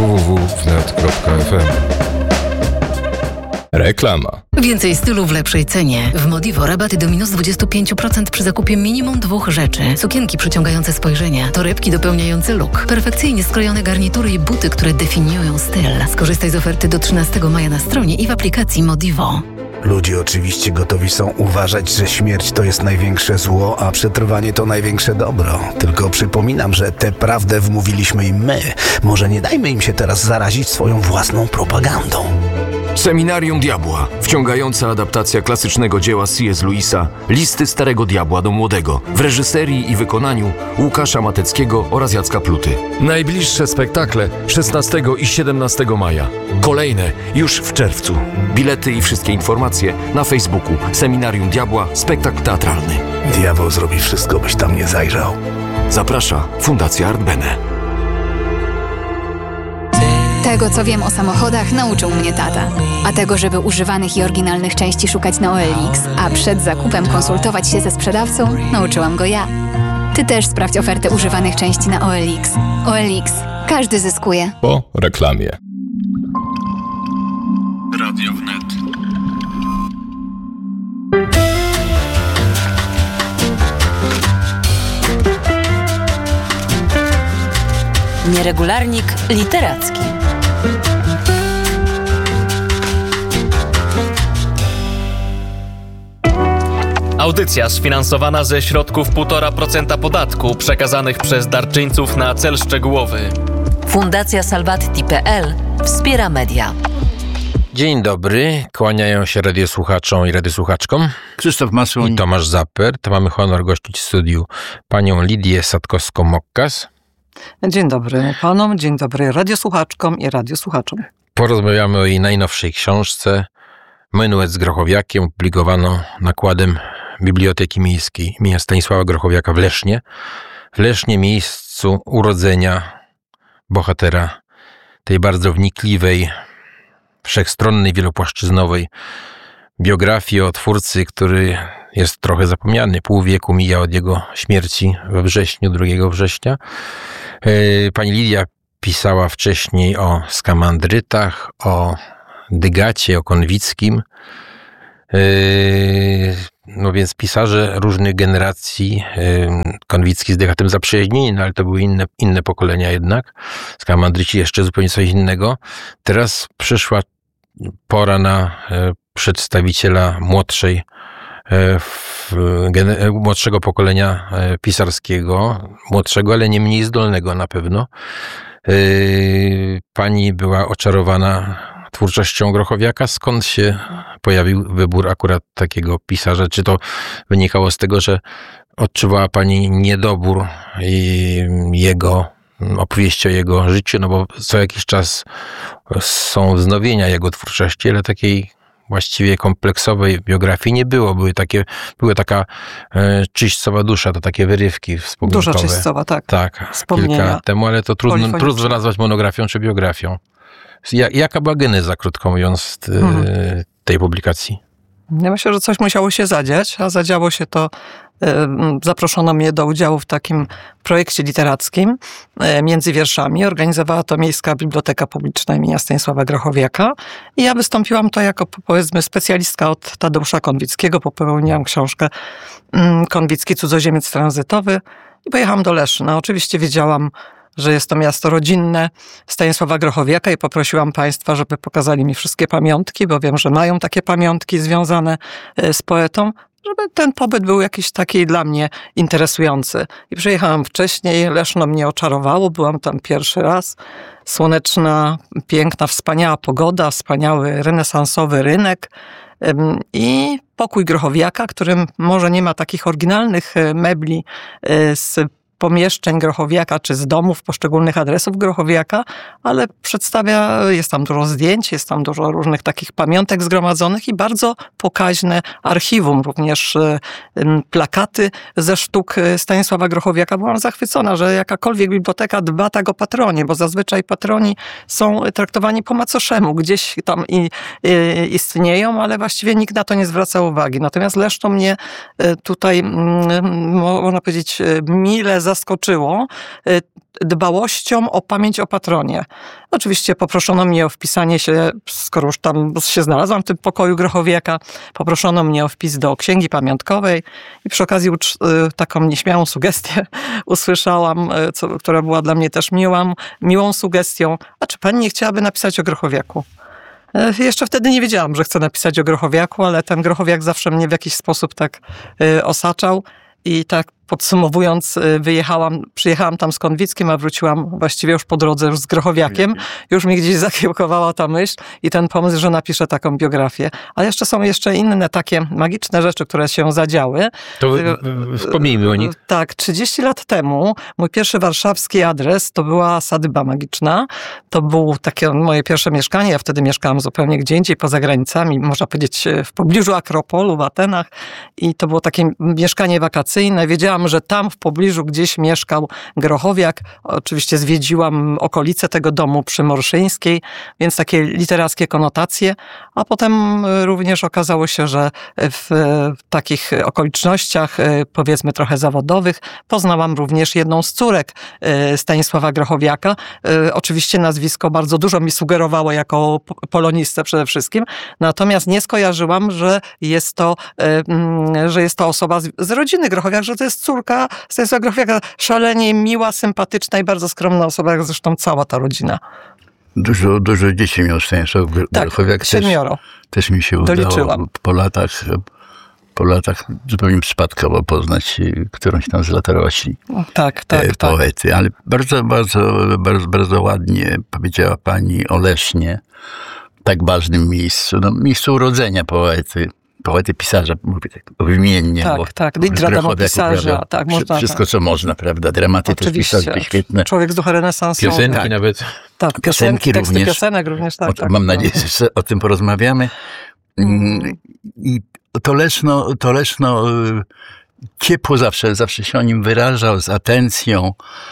www.wnet.fm. Reklama. Więcej stylu w lepszej cenie. W Modivo rabaty do minus 25% przy zakupie minimum 2 rzeczy. Sukienki przyciągające spojrzenia, torebki dopełniające look, perfekcyjnie skrojone garnitury i buty, które definiują styl. Skorzystaj z oferty do 13 maja na stronie i w aplikacji Modivo. Ludzie oczywiście gotowi są uważać, że śmierć to jest największe zło, a przetrwanie to największe dobro. Tylko przypominam, że tę prawdę wmówiliśmy im my. Może nie dajmy im się teraz zarazić swoją własną propagandą. Seminarium Diabła. Wciągająca adaptacja klasycznego dzieła C.S. Lewisa Listy Starego Diabła do Młodego w reżyserii i wykonaniu Łukasza Mateckiego oraz Jacka Pluty. Najbliższe spektakle 16 i 17 maja. Kolejne już w czerwcu. Bilety i wszystkie informacje na Facebooku Seminarium Diabła, spektakl teatralny. Diabeł zrobi wszystko, byś tam nie zajrzał. Zaprasza Fundacja Art Bene. Tego, co wiem o samochodach, nauczył mnie tata. A tego, żeby używanych i oryginalnych części szukać na OLX, a przed zakupem konsultować się ze sprzedawcą, nauczyłam go ja. Ty też sprawdź ofertę używanych części na OLX. OLX. Każdy zyskuje. Po reklamie. Radio Wnet. Nieregularnik literacki. Audycja sfinansowana ze środków 1,5% podatku przekazanych przez darczyńców na cel szczegółowy. Fundacja Salvatti.pl wspiera media. Dzień dobry, kłaniają się radiosłuchaczom i radiosłuchaczkom. Krzysztof Masuń i Tomasz Zaper. To mamy honor gościć w studiu panią Lidię Satkowską-Mokkas. Dzień dobry panom, dzień dobry radiosłuchaczkom i radiosłuchaczom. Porozmawiamy o jej najnowszej książce Menuet z Grochowiakiem, opublikowano nakładem Biblioteki Miejskiej imienia Stanisława Grochowiaka w Lesznie. W Lesznie, miejscu urodzenia bohatera tej bardzo wnikliwej, wszechstronnej, wielopłaszczyznowej biografii o twórcy, który jest trochę zapomniany. Pół wieku mija od jego śmierci we wrześniu, 2 września. Pani Lidia pisała wcześniej o Skamandrytach, o Dygacie, o Konwickim. No więc pisarze różnych generacji, Konwicki z Dygatem zaprzyjaźnieni, no ale to były inne pokolenia jednak. Skamandryci jeszcze zupełnie coś innego. Teraz przyszła pora na przedstawiciela młodszego pokolenia pisarskiego, młodszego, ale nie mniej zdolnego na pewno. Pani była oczarowana twórczością Grochowiaka. Skąd się pojawił wybór akurat takiego pisarza? Czy to wynikało z tego, że odczuwała pani niedobór jego opowieści o jego życiu? No bo co jakiś czas są wznowienia jego twórczości, ale takiej właściwie kompleksowej biografii nie było. Była taka czyśćcowa dusza, to takie wyrywki wspomnieniowe. Duża czyśćcowa, tak. Tak, kilka lat temu, ale to trudno nazwać monografią czy biografią. Jaka była geneza, krótko mówiąc, tej publikacji? Ja myślę, że coś musiało się zadziać, a zadziało się to, zaproszono mnie do udziału w takim projekcie literackim między wierszami. Organizowała to Miejska Biblioteka Publiczna imienia Stanisława Grochowiaka i ja wystąpiłam to jako, powiedzmy, specjalistka od Tadeusza Konwickiego. Popełniłam książkę Konwicki, cudzoziemiec tranzytowy i pojechałam do Leszna. Oczywiście wiedziałam, że jest to miasto rodzinne Stanisława Grochowiaka i poprosiłam państwa, żeby pokazali mi wszystkie pamiątki, bo wiem, że mają takie pamiątki związane z poetą, żeby ten pobyt był jakiś taki dla mnie interesujący. I przyjechałam wcześniej, Leszno mnie oczarowało, byłam tam pierwszy raz. Słoneczna, piękna, wspaniała pogoda, wspaniały renesansowy rynek i pokój Grochowiaka, którym może nie ma takich oryginalnych mebli z pomieszczeń Grochowiaka, czy z domów poszczególnych adresów Grochowiaka, ale jest tam dużo zdjęć, jest tam dużo różnych takich pamiątek zgromadzonych i bardzo pokaźne archiwum, również plakaty ze sztuk Stanisława Grochowiaka. Byłam zachwycona, że jakakolwiek biblioteka dba tak o patronie, bo zazwyczaj patroni są traktowani po macoszemu, gdzieś tam istnieją, ale właściwie nikt na to nie zwraca uwagi. Natomiast Leszno mnie tutaj, można powiedzieć, mile zaskoczyło dbałością o pamięć o patronie. Oczywiście poproszono mnie o wpisanie się, skoro już tam się znalazłam w tym pokoju Grochowiaka, poproszono mnie o wpis do księgi pamiątkowej i przy okazji taką nieśmiałą sugestię usłyszałam, która była dla mnie też miłą sugestią. A czy pani nie chciałaby napisać o Grochowiaku? Jeszcze wtedy nie wiedziałam, że chcę napisać o Grochowiaku, ale ten Grochowiak zawsze mnie w jakiś sposób tak osaczał i tak podsumowując, przyjechałam tam z Konwickiem, a wróciłam właściwie już po drodze już z Grochowiakiem. Już mi gdzieś zakiełkowała ta myśl i ten pomysł, że napiszę taką biografię. Ale są jeszcze inne takie magiczne rzeczy, które się zadziały. To wspomnijmy o nich. Tak, 30 lat temu mój pierwszy warszawski adres to była Sadyba Magiczna. To było takie moje pierwsze mieszkanie. Ja wtedy mieszkałam zupełnie gdzie indziej, poza granicami, można powiedzieć w pobliżu Akropolu, w Atenach. I to było takie mieszkanie wakacyjne. Wiedziałam, że tam w pobliżu gdzieś mieszkał Grochowiak. Oczywiście zwiedziłam okolice tego domu przy Morszyńskiej, więc takie literackie konotacje. A potem również okazało się, że w takich okolicznościach, powiedzmy trochę zawodowych, poznałam również jedną z córek Stanisława Grochowiaka. Oczywiście nazwisko bardzo dużo mi sugerowało jako polonistę przede wszystkim. Natomiast nie skojarzyłam, że jest to osoba z rodziny Grochowiak, że to jest córka Stanisława Grochowiaka, szalenie miła, sympatyczna i bardzo skromna osoba, jak zresztą cała ta rodzina. Dużo dzieci miał Stanisław Grochowiak. 7. Też mi się udało po latach zupełnie przypadkowo poznać którąś tam z latorośli poety. Ale bardzo ładnie powiedziała pani o Lesznie, tak ważnym miejscu, miejscu urodzenia poety, pisarza, mówię tak wymiennie. Tak, Litera pisarza. Tak, można, wszystko, co można, prawda? Dramaty też pisał, świetne. Człowiek z ducha renesansu. Piosenki nawet. Tak, piosenki również. Piosenek również, tak. Mam nadzieję, że o tym porozmawiamy. I to Leszno ciepło zawsze się o nim wyrażał, z atencją.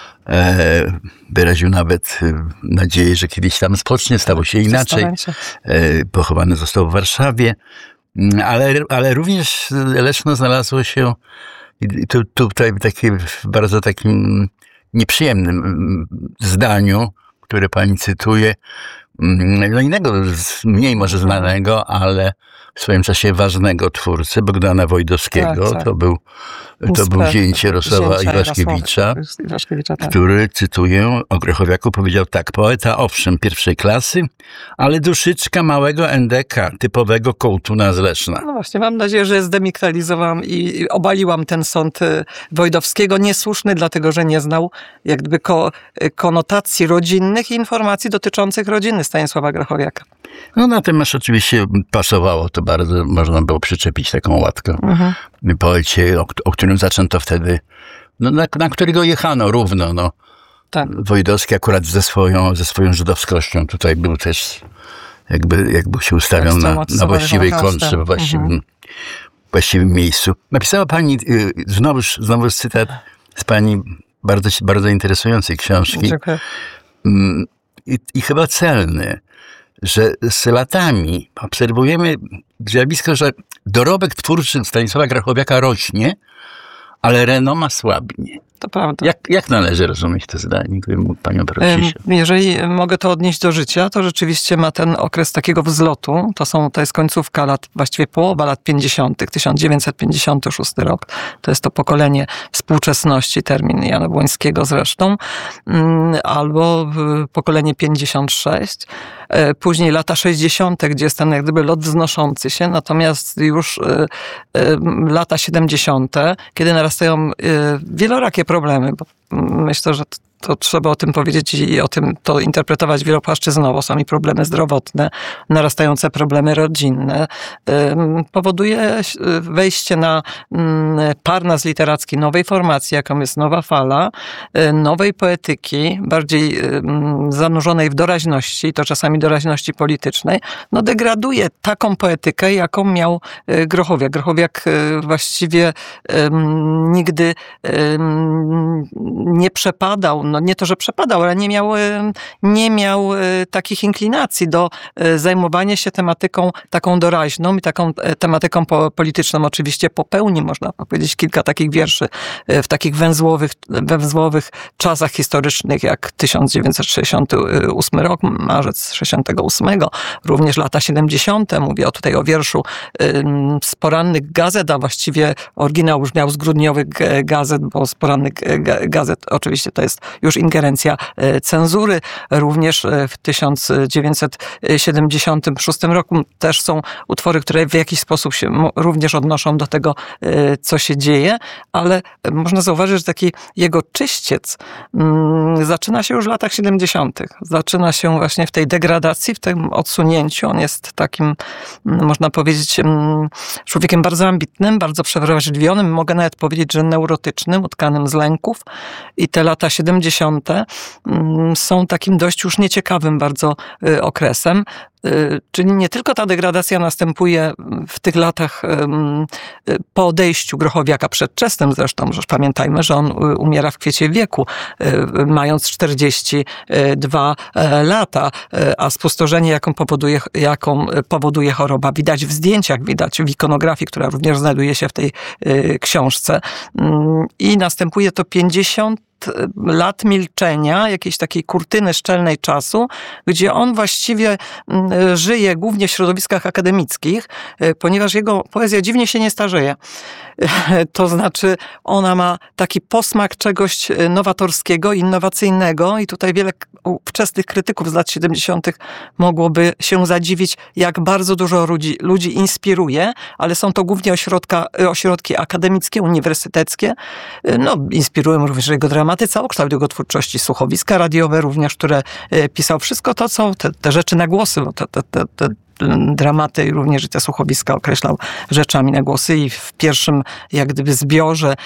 Wyraził nawet nadzieję, że kiedyś tam spocznie, stało się inaczej. Pochowany został w Warszawie. Ale również Leszno znalazło się tutaj w bardzo takim nieprzyjemnym zdaniu, które pani cytuje, innego, mniej może znanego, ale w swoim czasie ważnego twórcy, Bogdana Wojdowskiego. Tak. To był zięć Jarosława Iwaszkiewicza, który, cytuję, o Grochowiaku powiedział tak: poeta owszem pierwszej klasy, ale duszyczka małego NDK, typowego kołtuna z Leszna. No właśnie, mam nadzieję, że zdemikalizowałam i obaliłam ten sąd Wojdowskiego. Niesłuszny, dlatego że nie znał jak gdyby konotacji rodzinnych i informacji dotyczących rodziny Stanisława Grochowiaka. No natomiast oczywiście pasowało to bardzo, można było przyczepić taką łatkę poecie, o którym zaczęto wtedy, na którego jechano równo. Tak. Wojdowski akurat ze swoją żydowskością tutaj był też jakby się ustawiał na właściwej kontrze, w właściwym miejscu. Napisała pani, znowu cytat z pani bardzo, bardzo interesującej książki. Dziękuję. I chyba celny, że z latami obserwujemy zjawisko, że dorobek twórczy Stanisława Grochowiaka rośnie, ale renoma słabnie. To prawda. Jak należy rozumieć to zdanie, gdybym mógł panią prosić? Jeżeli mogę to odnieść do życia, to rzeczywiście ma ten okres takiego wzlotu. To jest końcówka właściwie połowa lat 50., 1956 rok. To jest to pokolenie współczesności, termin Jana Błońskiego zresztą, albo pokolenie 56. Później lata 60., gdzie jest ten jak gdyby lot wznoszący się, natomiast już lata 70., kiedy narastają wielorakie problemy, bo myślę, że to trzeba o tym powiedzieć i o tym to interpretować wielopłaszczyznowo. Są i problemy zdrowotne, narastające problemy rodzinne. Powoduje wejście na parnas literacki nowej formacji, jaką jest Nowa Fala, nowej poetyki, bardziej zanurzonej w doraźności, to czasami doraźności politycznej. Degraduje taką poetykę, jaką miał Grochowiak. Grochowiak właściwie nigdy nie przepadał no nie to, że przepadał, ale nie miał takich inklinacji do zajmowania się tematyką taką doraźną i taką tematyką polityczną. Oczywiście popełnił, można powiedzieć, kilka takich wierszy w takich węzłowych czasach historycznych, jak 1968 rok, marzec 68, również lata 70. Mówię tutaj o wierszu z porannych gazet, a właściwie oryginał brzmiał z grudniowych gazet, bo z porannych gazet oczywiście to jest już ingerencja cenzury. Również w 1976 roku też są utwory, które w jakiś sposób się również odnoszą do tego, co się dzieje, ale można zauważyć, że taki jego czyściec zaczyna się już w latach 70. Zaczyna się właśnie w tej degradacji, w tym odsunięciu. On jest takim, można powiedzieć, człowiekiem bardzo ambitnym, bardzo przewrażliwionym, mogę nawet powiedzieć, że neurotycznym, utkanym z lęków. I te lata 70. są takim dość już nieciekawym bardzo okresem. Czyli nie tylko ta degradacja następuje w tych latach po odejściu Grochowiaka przedwczesnym zresztą, że pamiętajmy, że on umiera w kwiecie wieku, mając 42 lata, a spustoszenie, jaką powoduje choroba, widać w zdjęciach, widać w ikonografii, która również znajduje się w tej książce. I następuje to 50 lat milczenia, jakiejś takiej kurtyny szczelnej czasu, gdzie on właściwie żyje głównie w środowiskach akademickich, ponieważ jego poezja dziwnie się nie starzeje. To znaczy ona ma taki posmak czegoś nowatorskiego, innowacyjnego i tutaj wiele wczesnych krytyków z lat 70. mogłoby się zadziwić, jak bardzo dużo ludzi inspiruje, ale są to głównie ośrodki akademickie, uniwersyteckie. No, inspirują również jego dramaty, całokształt jego twórczości, słuchowiska radiowe również, które pisał. Wszystko to, co te rzeczy na głosy, bo te dramaty i również te słuchowiska określał rzeczami na głosy i w pierwszym jak gdyby zbiorze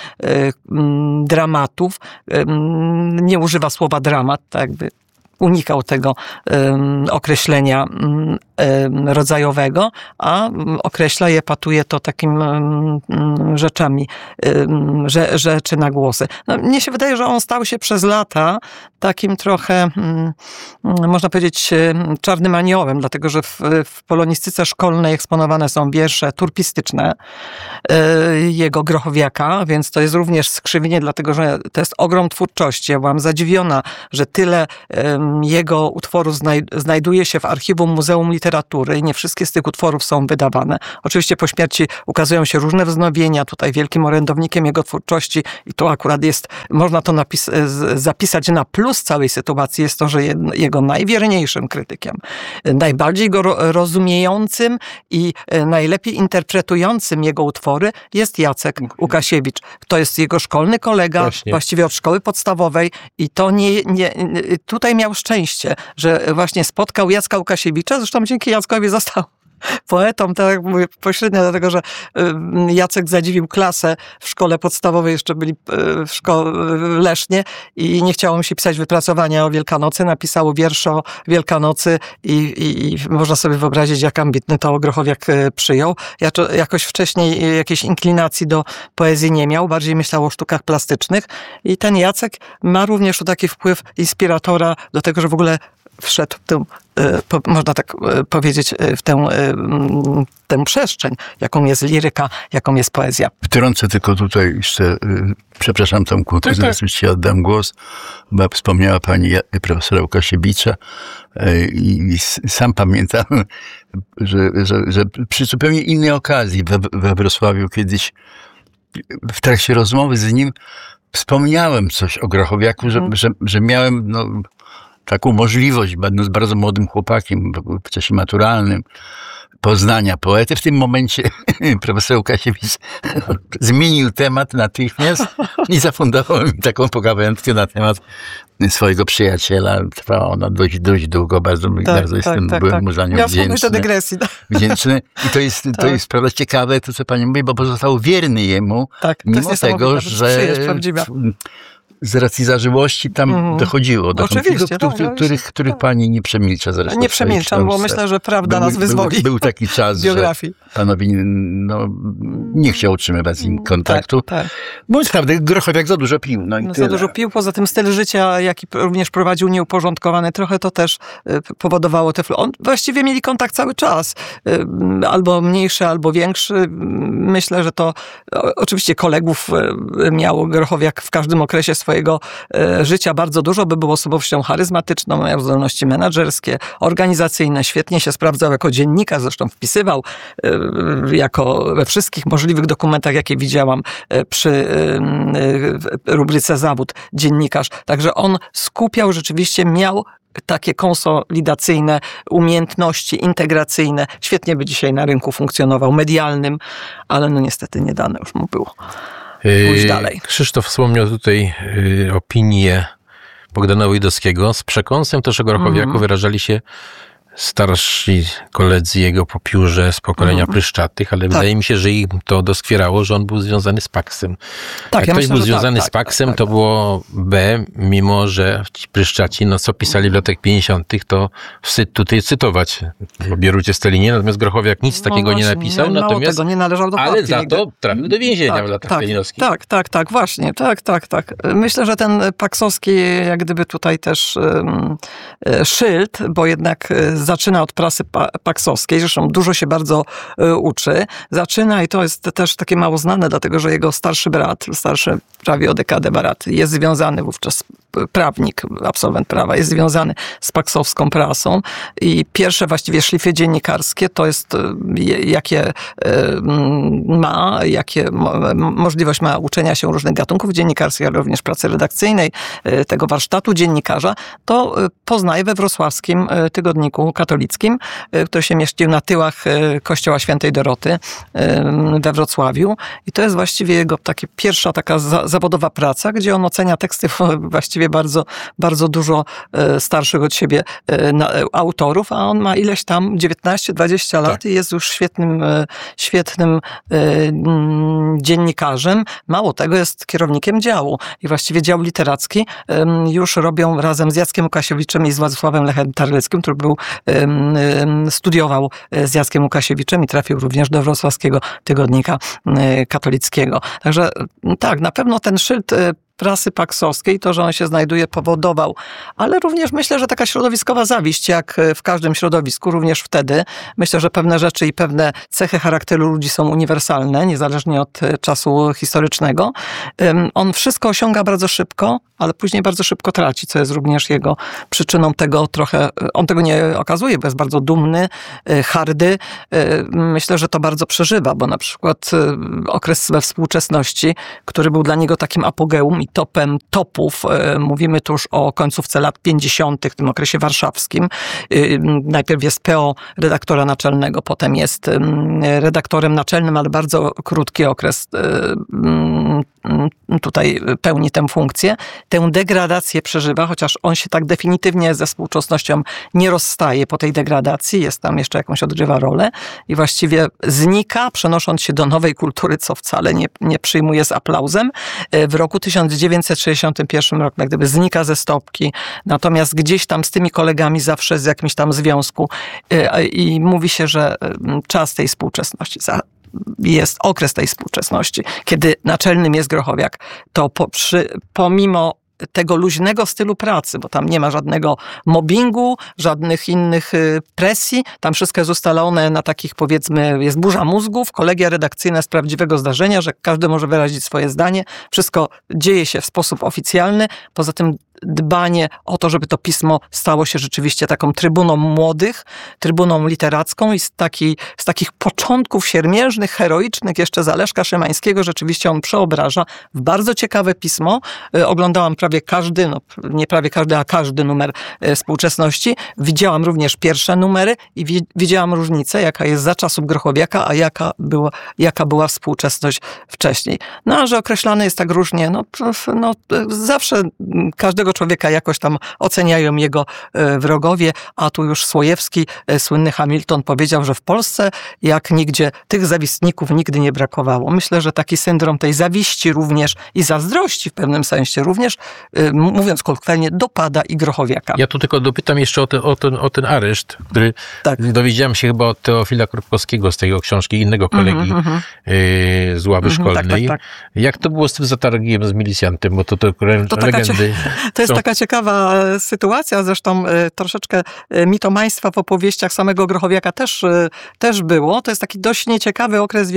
dramatów nie używa słowa dramat, tak jakby unikał tego określenia rodzajowego, a określa je, patuje to takim rzeczami, rzeczy na głosy. No, mnie się wydaje, że on stał się przez lata takim trochę, można powiedzieć, czarnym aniołem, dlatego że w polonistyce szkolnej eksponowane są wiersze turpistyczne jego Grochowiaka, więc to jest również skrzywienie, dlatego że to jest ogrom twórczości. Ja byłam zadziwiona, że tyle jego utworów znajduje się w archiwum Muzeum Literatury i nie wszystkie z tych utworów są wydawane. Oczywiście po śmierci ukazują się różne wznowienia. Tutaj wielkim orędownikiem jego twórczości i to akurat jest, można to zapisać na plus całej sytuacji, jest to, że jego najwierniejszym krytykiem, najbardziej go rozumiejącym i najlepiej interpretującym jego utwory jest Jacek Łukasiewicz. To jest jego szkolny kolega, właśnie. Właściwie od szkoły podstawowej i to tutaj miał szczęście, że właśnie spotkał Jacka Łukasiewicza, zresztą dzięki Jackowi został poetą, tak jak mówię, pośrednio dlatego, że Jacek zadziwił klasę w szkole podstawowej, jeszcze byli w szkole Lesznie i nie chciało mi się pisać wypracowania o Wielkanocy, napisało wiersz o Wielkanocy i można sobie wyobrazić, jak ambitny to Grochowiak przyjął. Jakoś wcześniej jakiejś inklinacji do poezji nie miał, bardziej myślał o sztukach plastycznych i ten Jacek ma również taki wpływ inspiratora do tego, że w ogóle wszedł w tę, można tak powiedzieć, w tę przestrzeń, jaką jest liryka, jaką jest poezja. Wtrącę tylko tutaj jeszcze, przepraszam Tomku, zaraz ci oddam głos, bo wspomniała pani profesora Łukasiewicza i sam pamiętam, że przy zupełnie innej okazji we Wrocławiu kiedyś w trakcie rozmowy z nim wspomniałem coś o Grochowiaku, że miałem taką możliwość, będąc bardzo młodym chłopakiem w czasie maturalnym, poznania poety. W tym momencie profesor Łukasiewicz zmienił temat natychmiast i zafundował mi taką pogawędkę na temat swojego przyjaciela. Trwała ona dość długo, bardzo byłem mu za nią wdzięczny. I to jest prawda ciekawe, to co pani mówi, bo pozostał wierny jemu, mimo tego, że z racji zażyłości tam dochodziło do konfliktów, których pani nie przemilcza zresztą. Nie przemilczam, bo myślę, że prawda nas wyzwoli. Był taki czas, że panowie nie chciał utrzymywać z nim kontaktu. Tak. Bądź prawdy, Grochowiak za dużo pił. Za dużo pił, poza tym styl życia, jaki również prowadził, nieuporządkowany, trochę to też powodowało on właściwie mieli kontakt cały czas. Albo mniejszy, albo większy. Myślę, że to oczywiście kolegów miał Grochowiak w każdym okresie swojego życia bardzo dużo, by był osobowością charyzmatyczną, miał zdolności menedżerskie, organizacyjne, świetnie się sprawdzał jako dziennikarz, zresztą wpisywał jako we wszystkich możliwych dokumentach, jakie widziałam przy rubryce zawód dziennikarz. Także on skupiał, rzeczywiście miał takie konsolidacyjne umiejętności, integracyjne. Świetnie by dzisiaj na rynku funkcjonował, medialnym, ale niestety nie dane już mu było pójść dalej. Krzysztof wspomniał tutaj opinię Bogdana Łojdowskiego. Z przekąsem też o Grochowiaku wyrażali się starsi koledzy jego po piórze z pokolenia Pryszczatych, ale wydaje mi się, że im to doskwierało, że on był związany z Paksem. Jak ktoś był związany z Paksem, to było B, mimo że ci Pryszczaci, co pisali w latach 50., to wstyd tutaj cytować o Bierucie Stalinie, natomiast Grochowiak nic takiego nie napisał, natomiast tego nie należał do partii, ale za to trafił do więzienia w latach stalinowskich. Tak, właśnie. Tak. Myślę, że ten paksowski, jak gdyby tutaj też szyld, bo jednak zaczyna od prasy paksowskiej, zresztą dużo się bardzo uczy. Zaczyna i to jest też takie mało znane, dlatego że jego starszy prawie o dekadę brat, jest związany wówczas, prawnik, absolwent prawa, jest związany z paksowską prasą i pierwsze właściwie szlify dziennikarskie to jest, jakie możliwość ma uczenia się różnych gatunków dziennikarskich, ale również pracy redakcyjnej, tego warsztatu dziennikarza, to poznaje we wrocławskim tygodniku katolickim, który się mieścił na tyłach kościoła Świętej Doroty we Wrocławiu i to jest właściwie jego pierwsza taka zawodowa praca, gdzie on ocenia teksty właściwie bardzo, bardzo dużo starszych od siebie autorów, a on ma ileś tam 19-20 lat i jest już świetnym dziennikarzem. Mało tego, jest kierownikiem działu i właściwie dział literacki już robią razem z Jackiem Łukasiewiczem i z Władysławem Lechem Tarleckim, który studiował z Jackiem Łukasiewiczem i trafił również do wrocławskiego tygodnika katolickiego. Także tak, na pewno ten szyld prasy paksowskiej, to, że on się znajduje, powodował, ale również myślę, że taka środowiskowa zawiść, jak w każdym środowisku, również wtedy. Myślę, że pewne rzeczy i pewne cechy charakteru ludzi są uniwersalne, niezależnie od czasu historycznego. On wszystko osiąga bardzo szybko, ale później bardzo szybko traci, co jest również jego przyczyną tego trochę, on tego nie okazuje, bo jest bardzo dumny, hardy. Myślę, że to bardzo przeżywa, bo na przykład okres we współczesności, który był dla niego takim apogeum i topem topów, mówimy tu już o końcówce lat 50., w tym okresie warszawskim. Najpierw jest PO redaktora naczelnego, potem jest redaktorem naczelnym, ale bardzo krótki okres tutaj pełni tę funkcję. Tę degradację przeżywa, chociaż on się tak definitywnie ze współczesnością nie rozstaje po tej degradacji, jest tam jeszcze jakąś odgrywa rolę i właściwie znika, przenosząc się do nowej kultury, co wcale nie przyjmuje z aplauzem. W roku 1961 jak gdyby znika ze stopki, natomiast gdzieś tam z tymi kolegami zawsze z jakimś tam związku i mówi się, że czas tej współczesności jest okres tej współczesności, kiedy naczelnym jest Grochowiak, to pomimo tego luźnego stylu pracy, bo tam nie ma żadnego mobbingu, żadnych innych presji, tam wszystko jest ustalone na takich, powiedzmy, jest burza mózgów, kolegia redakcyjna z prawdziwego zdarzenia, że każdy może wyrazić swoje zdanie, wszystko dzieje się w sposób oficjalny, poza tym dbanie o to, żeby to pismo stało się rzeczywiście taką trybuną młodych, trybuną literacką i z takich początków siermiężnych, heroicznych jeszcze za Leszka Szymańskiego rzeczywiście on przeobraża w bardzo ciekawe pismo. Oglądałam prawie każdy, nie prawie każdy, a każdy numer Współczesności. Widziałam również pierwsze numery i widziałam różnicę, jaka jest za czasów Grochowiaka, a jaka była współczesność wcześniej. No, a że określany jest tak różnie, zawsze każdego tego człowieka jakoś tam oceniają jego wrogowie, a tu już Słojewski, słynny Hamilton powiedział, że w Polsce jak nigdzie tych zawistników nigdy nie brakowało. Myślę, że taki syndrom tej zawiści również i zazdrości w pewnym sensie również, mówiąc kolokwialnie, dopada i Grochowiaka. Ja tu tylko dopytam jeszcze o ten areszt, który dowiedziałem się chyba od Teofila Kropkowskiego z tej książki innego kolegi z ławy szkolnej. Tak. Jak to było z tym zatargiem z milicjantem? Bo to legendy. To jest taka ciekawa sytuacja, zresztą troszeczkę mitomaństwa w opowieściach samego Grochowiaka też było. To jest taki dość nieciekawy okres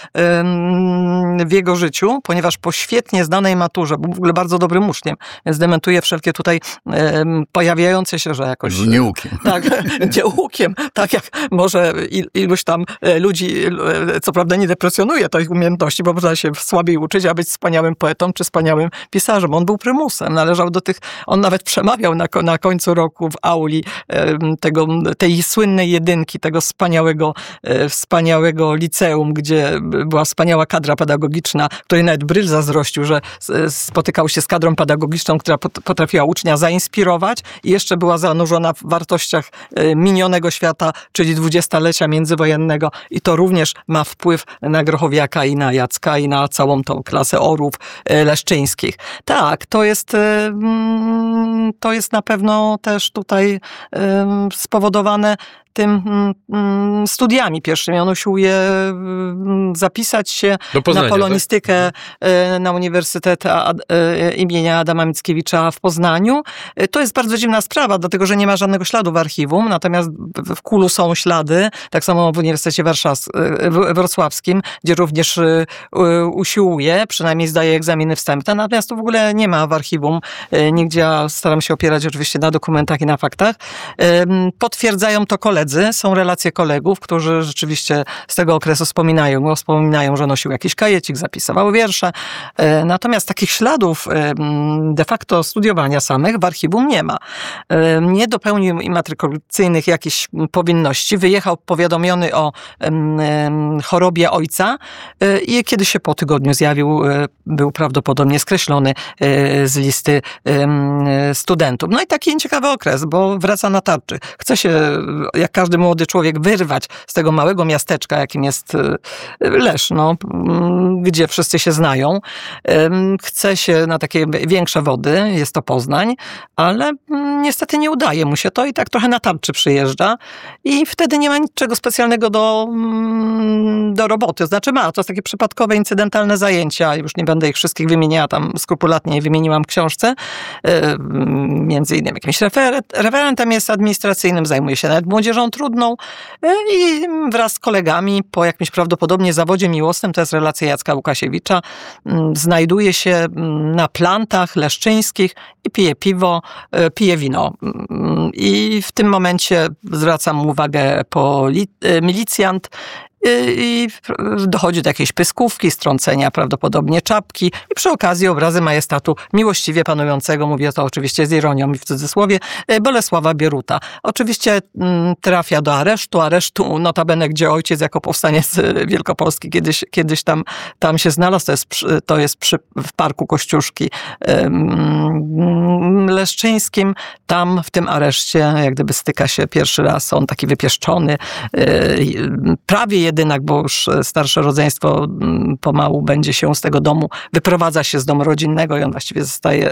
w jego życiu, ponieważ po świetnie zdanej maturze, był w ogóle bardzo dobrym uczniem, więc dementuje wszelkie tutaj pojawiające się, że jakoś... Nieukiem. Tak, nieukiem. Tak jak może iluś tam ludzi, co prawda nie deprecjonuje tych umiejętności, bo można się słabiej uczyć, a być wspaniałym poetą czy wspaniałym pisarzem. On był prymusem, należał do tych... On nawet przemawiał na końcu roku w auli tej słynnej jedynki, tego wspaniałego liceum, gdzie była wspaniała kadra pedagogiczna, której nawet Bryl zazdrościł, że spotykał się z kadrą pedagogiczną, która potrafiła ucznia zainspirować i jeszcze była zanurzona w wartościach minionego świata, czyli dwudziestolecia międzywojennego i to również ma wpływ na Grochowiaka i na Jacka i na całą tą klasę orłów leszczyńskich. Tak, to jest na pewno też tutaj spowodowane tym studiami pierwszymi. On usiłuje zapisać się na polonistykę na Uniwersytet imienia Adama Mickiewicza w Poznaniu. To jest bardzo dziwna sprawa, dlatego że nie ma żadnego śladu w archiwum, natomiast w Kulu są ślady, tak samo w Uniwersytecie Wrocławskim, gdzie również usiłuje, przynajmniej zdaje egzaminy wstępne, natomiast to w ogóle nie ma w archiwum nigdzie. Ja staram się opierać oczywiście na dokumentach i na faktach. Potwierdzają to koledzy. Są relacje kolegów, którzy rzeczywiście z tego okresu wspominają, że nosił jakiś kajecik, zapisywał wiersze. Natomiast takich śladów de facto studiowania samych w archiwum nie ma. Nie dopełnił immatrykulacyjnych jakichś powinności. Wyjechał powiadomiony o chorobie ojca i kiedy się po tygodniu zjawił, był prawdopodobnie skreślony z listy studentów. No i taki ciekawy okres, bo wraca na tarczy. Chce się, jak każdy młody człowiek, wyrwać z tego małego miasteczka, jakim jest Lesz, gdzie wszyscy się znają. Chce się na takie większe wody, jest to Poznań, ale niestety nie udaje mu się to i tak trochę na tarczy przyjeżdża i wtedy nie ma niczego specjalnego do roboty. Znaczy to jest takie przypadkowe, incydentalne zajęcia, już nie będę ich wszystkich wymieniała, tam skrupulatnie je wymieniłam w książce. Między innymi jakimś referentem jest administracyjnym, zajmuje się nawet młodzieżą trudną i wraz z kolegami po jakimś prawdopodobnie zawodzie miłosnym, to jest relacja Jacka Łukasiewicza, znajduje się na plantach leszczyńskich i pije piwo, pije wino. I w tym momencie zwraca mu uwagę milicjant i dochodzi do jakiejś pyskówki, strącenia prawdopodobnie czapki i przy okazji obrazy majestatu miłościwie panującego, mówię to oczywiście z ironią i w cudzysłowie, Bolesława Bieruta. Oczywiście trafia do aresztu, notabene, gdzie ojciec jako powstaniec Wielkopolski kiedyś tam się znalazł, to jest w Parku Kościuszki Leszczyńskim. Tam w tym areszcie jak gdyby styka się pierwszy raz, on taki wypieszczony, prawie jedynak, bo już starsze rodzeństwo pomału będzie się z tego domu, wyprowadza się z domu rodzinnego i on właściwie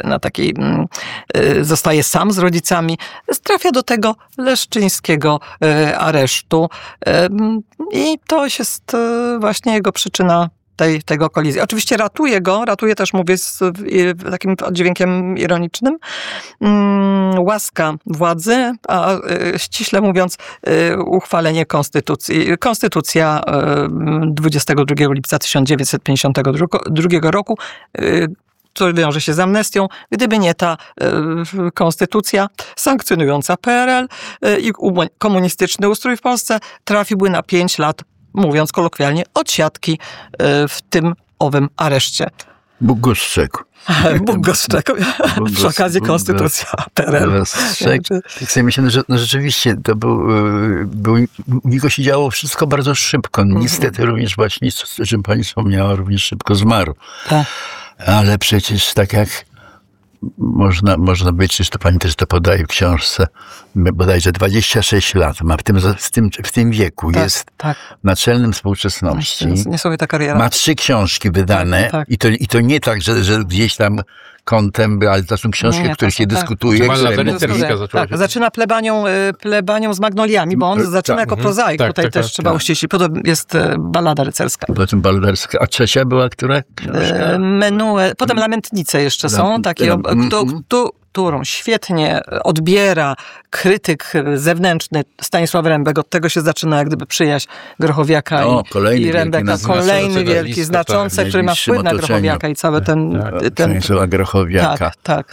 zostaje sam z rodzicami. Trafia do tego leszczyńskiego aresztu i to jest właśnie jego przyczyna tego kolizji. Oczywiście ratuje też, mówię z takim oddźwiękiem ironicznym, łaska władzy, a ściśle mówiąc uchwalenie konstytucji. Konstytucja 22 lipca 1952 roku, co wiąże się z amnestią. Gdyby nie ta konstytucja sankcjonująca PRL i komunistyczny ustrój w Polsce, trafiłby na 5 lat, mówiąc kolokwialnie, odsiadki w tym owym areszcie. Bóg go strzegł. Bóg go strzegł. Przy okazji konstytucja PRL. Tak sobie myślę, że rzeczywiście to u niego się działo wszystko bardzo szybko. Niestety również właśnie, o czym pani wspomniała, również szybko zmarł. Tak. Ale przecież tak jak można wyczyć, to pani też to podaje w książce, bodajże 26 lat ma w tym wieku, jest naczelnym współczesności. Niesamowita kariera. Ma 3 książki wydane i to nie tak, że gdzieś tam kątem, ale to są książki, o których się dyskutuje. Zaczyna plebanią z Magnoliami, bo on zaczyna jako prozaik. Tutaj też trzeba uściślić. Potem jest Ballada rycerska. Potem Ballada rycerska. A trzecia była która książka? Potem Lamentnice jeszcze są, takie, którą świetnie odbiera krytyk zewnętrzny Stanisław Rembek. Od tego się zaczyna jak gdyby przyjaźń Grochowiaka i Rembeka. Kolejny wielki, znaczący, który ma wpływ na Grochowiaka i cały ten... Stanisława Grochowiaka. Tak.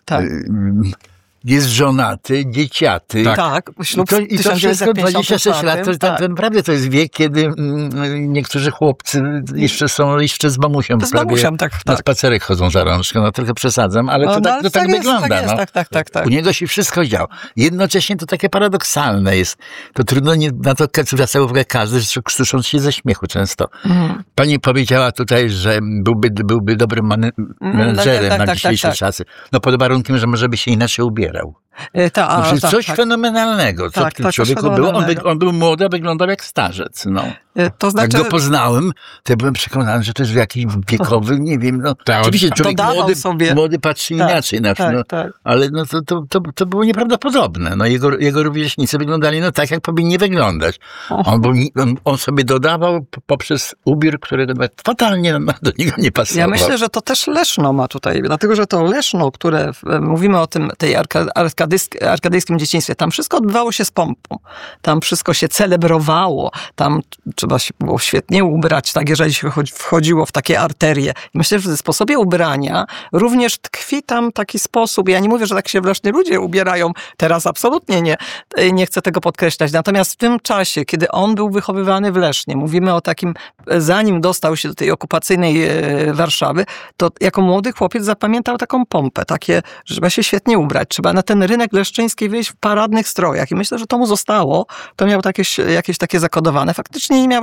Jest żonaty, dzieciaty. Tak. Ślub I to wszystko 26 lat. To naprawdę to jest wiek, kiedy niektórzy chłopcy jeszcze z mamusią na spacerek chodzą za rączkę. No trochę przesadzam, ale to tak wygląda. Tak. U niego się wszystko działo. Jednocześnie to takie paradoksalne jest. To trudno na to zwraca uwagę każdy, krusząc się ze śmiechu często. Pani powiedziała tutaj, że byłby dobrym menedżerem na dzisiejsze czasy. No pod warunkiem, że może by się inaczej ubierał. Coś fenomenalnego, co w tym człowieku było. On był młody, a wyglądał jak starzec. To znaczy... Jak go poznałem, to byłem przekonany, że to jest jakiś wiekowy, nie wiem. Oczywiście człowiek młody patrzy inaczej na to, ale to było nieprawdopodobne. Jego rówieśnicy wyglądali tak, jak powinni wyglądać. On sobie dodawał poprzez ubiór, który fatalnie do niego nie pasował. Ja myślę, że to też Leszno ma tutaj, dlatego, że to Leszno, które mówimy o tej arkadyjskim dzieciństwie, tam wszystko odbywało się z pompą. Tam wszystko się celebrowało. Tam trzeba się było świetnie ubrać, tak, jeżeli się wchodziło w takie arterie. I myślę, że w sposobie ubrania również tkwi tam taki sposób. Ja nie mówię, że tak się wreszcie ludzie ubierają. Teraz absolutnie nie chcę tego podkreślać. Natomiast w tym czasie, kiedy on był wychowywany w Lesznie, mówimy o takim, zanim dostał się do tej okupacyjnej Warszawy, to jako młody chłopiec zapamiętał taką pompę, takie, że trzeba się świetnie ubrać, trzeba na ten rynek leszczyński wyjść w paradnych strojach. I myślę, że to mu zostało. To miał jakieś takie zakodowane. Faktycznie nie miał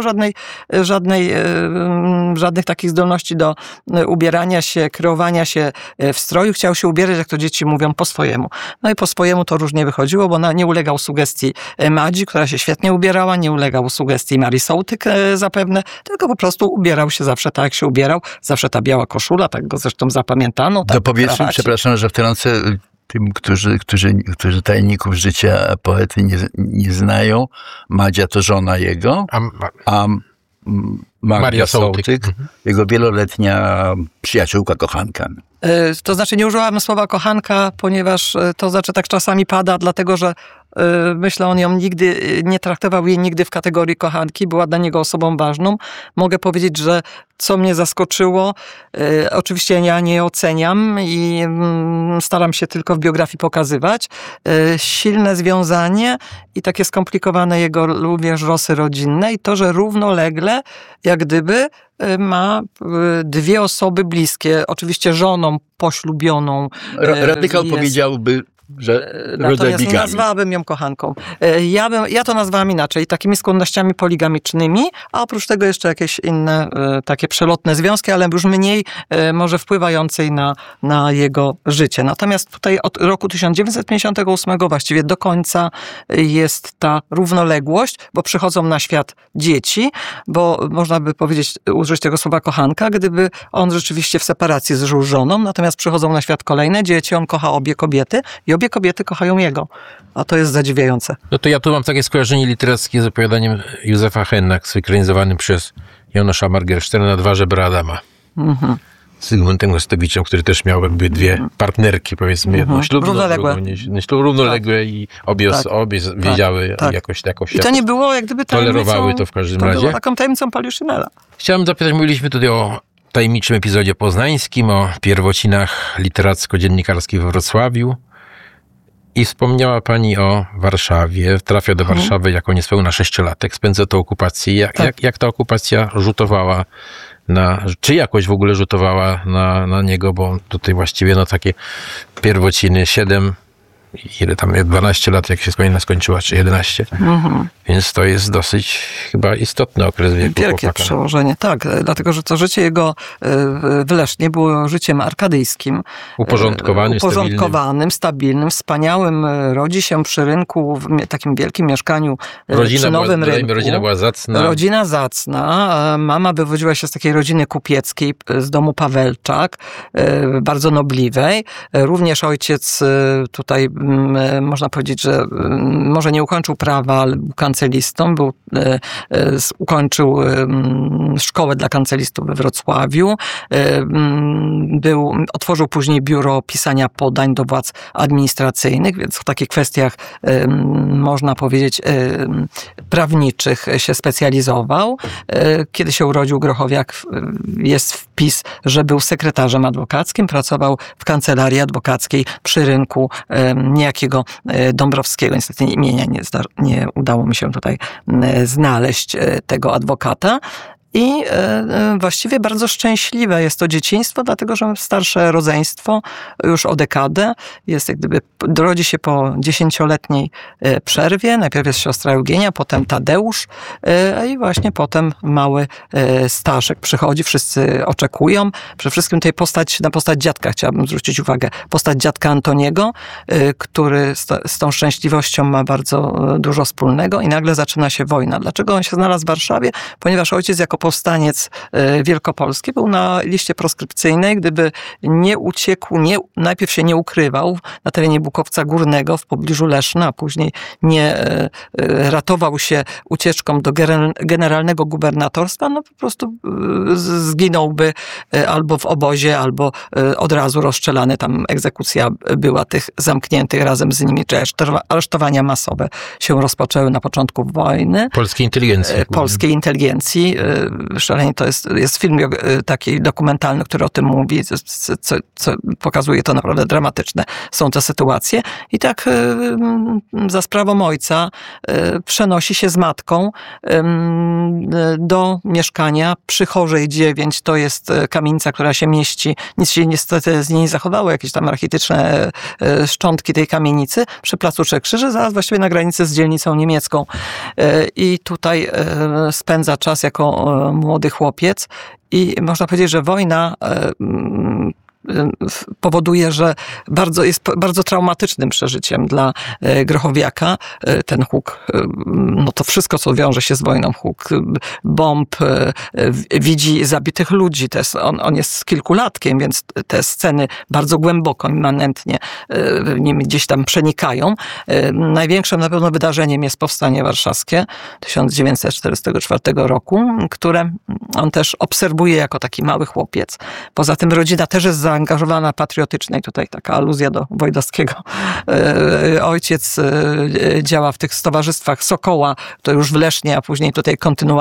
żadnych takich zdolności do ubierania się, kreowania się w stroju. Chciał się ubierać, jak to dzieci mówią, po swojemu. No i po swojemu to różnie wychodziło, bo nie ulegał sugestii Madzi, która się świetnie ubierała, nie ulegał sugestii Marii Sołtyk zapewne, tylko po prostu ubierał się zawsze tak, jak się ubierał. Zawsze ta biała koszula, tak go zresztą zapamiętano. Tak, powiedzmy, przepraszam, że wtrącę tym, którzy tajemników życia poety nie znają. Madzia to żona jego, a Maria Sołtyk, jego wieloletnia przyjaciółka, kochanka. To znaczy nie użyłam słowa kochanka, ponieważ to znaczy tak czasami pada, dlatego że myślę, on ją nie traktował jej nigdy w kategorii kochanki, była dla niego osobą ważną. Mogę powiedzieć, że co mnie zaskoczyło, oczywiście ja nie oceniam i staram się tylko w biografii pokazywać, silne związanie i takie skomplikowane jego również losy rodzinne i to, że równolegle, jak gdyby ma 2 osoby bliskie, oczywiście żoną poślubioną. Radykał powiedziałby, że natomiast nie nazwałabym ją kochanką. Ja to nazwałam inaczej, takimi skłonnościami poligamicznymi, a oprócz tego jeszcze jakieś inne takie przelotne związki, ale już mniej może wpływającej na jego życie. Natomiast tutaj od roku 1958 właściwie do końca jest ta równoległość, bo przychodzą na świat dzieci, bo można by powiedzieć, użyć tego słowa kochanka, gdyby on rzeczywiście w separacji zżył żoną, natomiast przychodzą na świat kolejne dzieci, on kocha obie kobiety i obie kobiety kochają jego. A to jest zadziwiające. No to ja tu mam takie skojarzenie literackie z opowiadaniem Józefa Henna, zekranizowanym przez Janusza Morgensterna, Dwa żebra Adama. Z Zygmuntem Gostowiczem, który też miał jakby 2 partnerki, powiedzmy, jedną ślubną, równoległe i obie wiedziały jakoś I to nie było jak gdyby tolerowały to w każdym razie. To było taką tajemnicą Poliuszynela. Chciałem zapytać, mówiliśmy tutaj o tajemniczym epizodzie poznańskim, o pierwocinach literacko-dziennikarskich we Wrocławiu. I wspomniała pani o Warszawie. Trafia do Warszawy jako niespełna 6-latek. Spędza tę okupację. Jak ta okupacja rzutowała czy jakoś w ogóle rzutowała na niego, bo tutaj właściwie takie pierwociny 7 ile tam, 12 lat, jak się wojna skończyła, czy 11. Więc to jest dosyć chyba istotny okres wieku Wielkie chłopaka. przełożenie, tak. Dlatego, że to życie jego w Lesznie było życiem arkadyjskim. Uporządkowanym, stabilnym, wspaniałym. Rodzi się przy rynku, w takim wielkim mieszkaniu przy Nowym Rynku. Rodzina była zacna. Rodzina zacna. Mama wywodziła się z takiej rodziny kupieckiej, z domu Pawelczak, bardzo nobliwej. Również ojciec tutaj, można powiedzieć, że może nie ukończył prawa, ale był kancelistą. Ukończył szkołę dla kancelistów we Wrocławiu. Otworzył później biuro pisania podań do władz administracyjnych, więc w takich kwestiach, można powiedzieć, prawniczych się specjalizował. Kiedy się urodził Grochowiak, jest wpis, że był sekretarzem adwokackim, pracował w kancelarii adwokackiej przy rynku niejakiego Dąbrowskiego. Niestety imienia nie udało mi się tutaj znaleźć tego adwokata. I właściwie bardzo szczęśliwe jest to dzieciństwo, dlatego że starsze rodzeństwo już o dekadę jest jak gdyby, rodzi się po 10-letniej przerwie. Najpierw jest siostra Eugenia, potem Tadeusz i właśnie potem mały Staszek przychodzi. Wszyscy oczekują. Przede wszystkim tutaj na postać dziadka chciałabym zwrócić uwagę. Postać dziadka Antoniego, który z tą szczęśliwością ma bardzo dużo wspólnego i nagle zaczyna się wojna. Dlaczego on się znalazł w Warszawie? Ponieważ ojciec jako powstaniec wielkopolski był na liście proskrypcyjnej. Gdyby nie uciekł, najpierw się nie ukrywał na terenie Bukowca Górnego w pobliżu Leszna, a później nie ratował się ucieczką do generalnego gubernatorstwa, no po prostu zginąłby albo w obozie, albo od razu rozstrzelany. Tam egzekucja była tych zamkniętych razem z nimi, czy aresztowania masowe się rozpoczęły na początku wojny. Polskiej inteligencji. Szalenie to jest film taki dokumentalny, który o tym mówi, co pokazuje to naprawdę dramatyczne są te sytuacje. I tak za sprawą ojca przenosi się z matką do mieszkania przy Chorzej 9. To jest kamienica, która się mieści. Nic się niestety z niej nie zachowało, jakieś tam archityczne szczątki tej kamienicy przy Placu Trzech Krzyży, zaraz właściwie na granicy z dzielnicą niemiecką. I tutaj spędza czas jako młody chłopiec i można powiedzieć, że wojna powoduje, że jest bardzo traumatycznym przeżyciem dla Grochowiaka. Ten huk, no to wszystko, co wiąże się z wojną, huk bomb, widzi zabitych ludzi. On jest kilkulatkiem, więc te sceny bardzo głęboko, immanentnie nim gdzieś tam przenikają. Największym na pewno wydarzeniem jest Powstanie Warszawskie 1944 roku, które on też obserwuje jako taki mały chłopiec. Poza tym rodzina też jest zaangażowana patriotycznie. Tutaj taka aluzja do Wojdowskiego. Ojciec działa w tych stowarzystwach Sokoła, to już w Lesznie, a później tutaj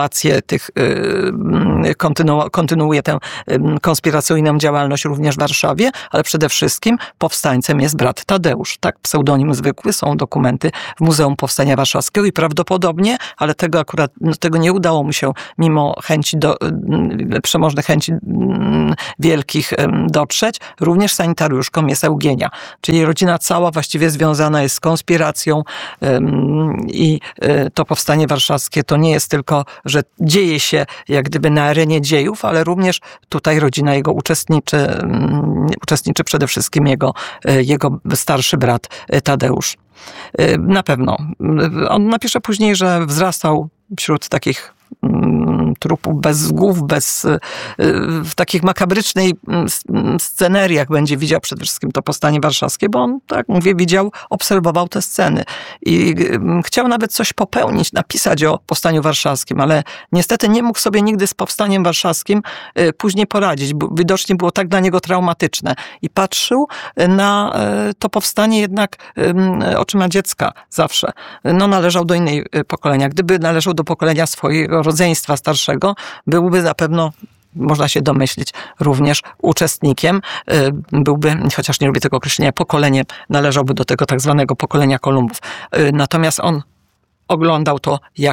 kontynuuje tę konspiracyjną działalność również w Warszawie, ale przede wszystkim powstańcem jest brat Tadeusz. Tak, pseudonim zwykły, są dokumenty w Muzeum Powstania Warszawskiego i prawdopodobnie, ale tego nie udało mu się mimo przemożnych chęci wielkich dotrzeć. Również sanitariuszką jest Eugenia. Czyli rodzina cała właściwie związana jest z konspiracją i to Powstanie Warszawskie to nie jest tylko, że dzieje się jak gdyby na arenie dziejów, ale również tutaj rodzina jego uczestniczy przede wszystkim jego starszy brat Tadeusz. Na pewno. On napisze później, że wzrastał wśród takich trupów bez głów, w takich makabrycznej sceneriach będzie widział przede wszystkim to Powstanie Warszawskie, bo on, tak mówię, obserwował te sceny i chciał nawet coś popełnić, napisać o Powstaniu Warszawskim, ale niestety nie mógł sobie nigdy z Powstaniem Warszawskim później poradzić, bo widocznie było tak dla niego traumatyczne i patrzył na to powstanie jednak oczyma dziecka zawsze. No, należał do innej pokolenia. Gdyby należał do pokolenia swojego rodzeństwa starszego, byłby na pewno, można się domyślić, również uczestnikiem. Byłby, chociaż nie lubię tego określenia, pokoleniem, należałby do tego tak zwanego pokolenia Kolumbów. Natomiast on oglądał to jako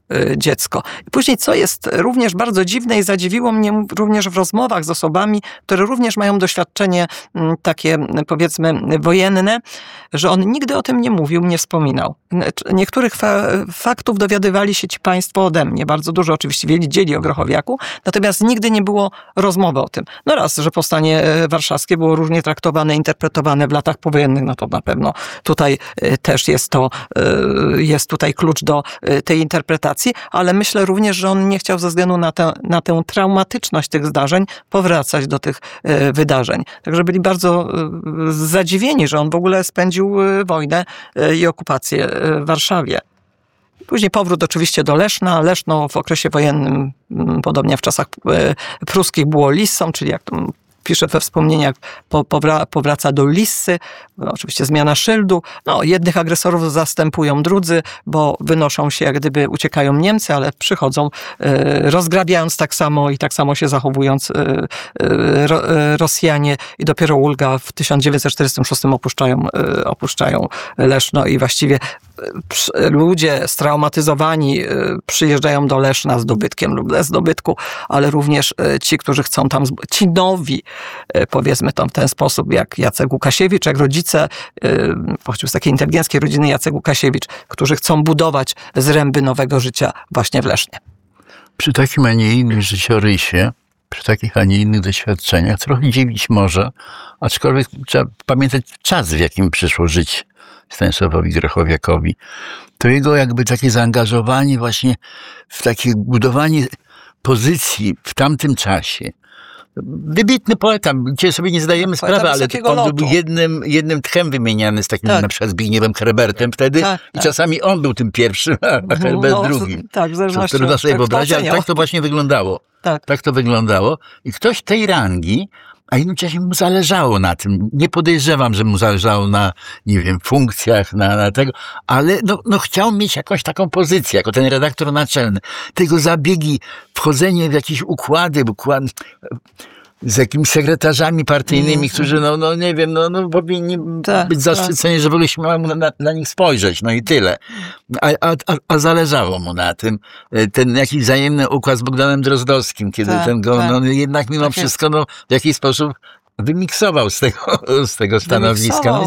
dziecko. I później, co jest również bardzo dziwne i zadziwiło mnie również w rozmowach z osobami, które również mają doświadczenie takie, powiedzmy, wojenne, że on nigdy o tym nie mówił, nie wspominał. Niektórych faktów dowiadywali się ci państwo ode mnie. Bardzo dużo oczywiście wiedzieli o Grochowiaku, natomiast nigdy nie było rozmowy o tym. No raz, że powstanie warszawskie było różnie traktowane, interpretowane w latach powojennych, no to na pewno tutaj też jest tutaj klucz do tej interpretacji, ale myślę również, że on nie chciał ze względu na tę traumatyczność tych zdarzeń powracać do tych wydarzeń. Także byli bardzo zadziwieni, że on w ogóle spędził wojnę i okupację w Warszawie. Później powrót oczywiście do Leszna. Leszno w okresie wojennym, podobnie jak w czasach pruskich, było Lissą, czyli jak to pisze we wspomnieniach, powraca do Lissy. Oczywiście zmiana szyldu. No, jednych agresorów zastępują drudzy, bo wynoszą się, jak gdyby uciekają Niemcy, ale przychodzą rozgrabiając tak samo i tak samo się zachowując Rosjanie i dopiero ulga w 1946 opuszczają Leszno i właściwie ludzie straumatyzowani przyjeżdżają do Leszna z dobytkiem lub bez dobytku, ale również ci, którzy chcą tam, ci nowi, powiedzmy to w ten sposób, jak Jacek Łukasiewicz, jak rodzice, pochodził z takiej inteligenckiej rodziny Jacek Łukasiewicz, którzy chcą budować zręby nowego życia właśnie w Lesznie. Przy takim, a nie innym życiorysie, przy takich, a nie innych doświadczeniach trochę dziwić może, aczkolwiek trzeba pamiętać czas, w jakim przyszło żyć Stanisławowi Grochowiakowi. To jego jakby takie zaangażowanie właśnie w takie budowanie pozycji w tamtym czasie. Wybitny poeta, dzisiaj sobie nie zdajemy sprawy, ale on był jednym tchem wymieniany z takim na przykład Zbigniewem Herbertem wtedy i czasami on był tym pierwszym, a Herbert drugim. Tak, w zależności od sobie wyobrazić, ale tak to właśnie wyglądało. Tak to wyglądało. I ktoś tej rangi, a jednocześnie mu zależało na tym. Nie podejrzewam, że mu zależało na, nie wiem, funkcjach, na tego, ale no chciał mieć jakąś taką pozycję, jako ten redaktor naczelny. Tego zabiegi, wchodzenie w jakieś układy z jakimiś sekretarzami partyjnymi, którzy, nie wiem, powinni być zaszczyceni, że w ogóle śmiało na nich spojrzeć, no i tyle. A zależało mu na tym. Ten jakiś wzajemny układ z Bogdanem Drozdowskim, kiedy jednak mimo wszystko, w jakiś sposób wymiksował z tego stanowiska.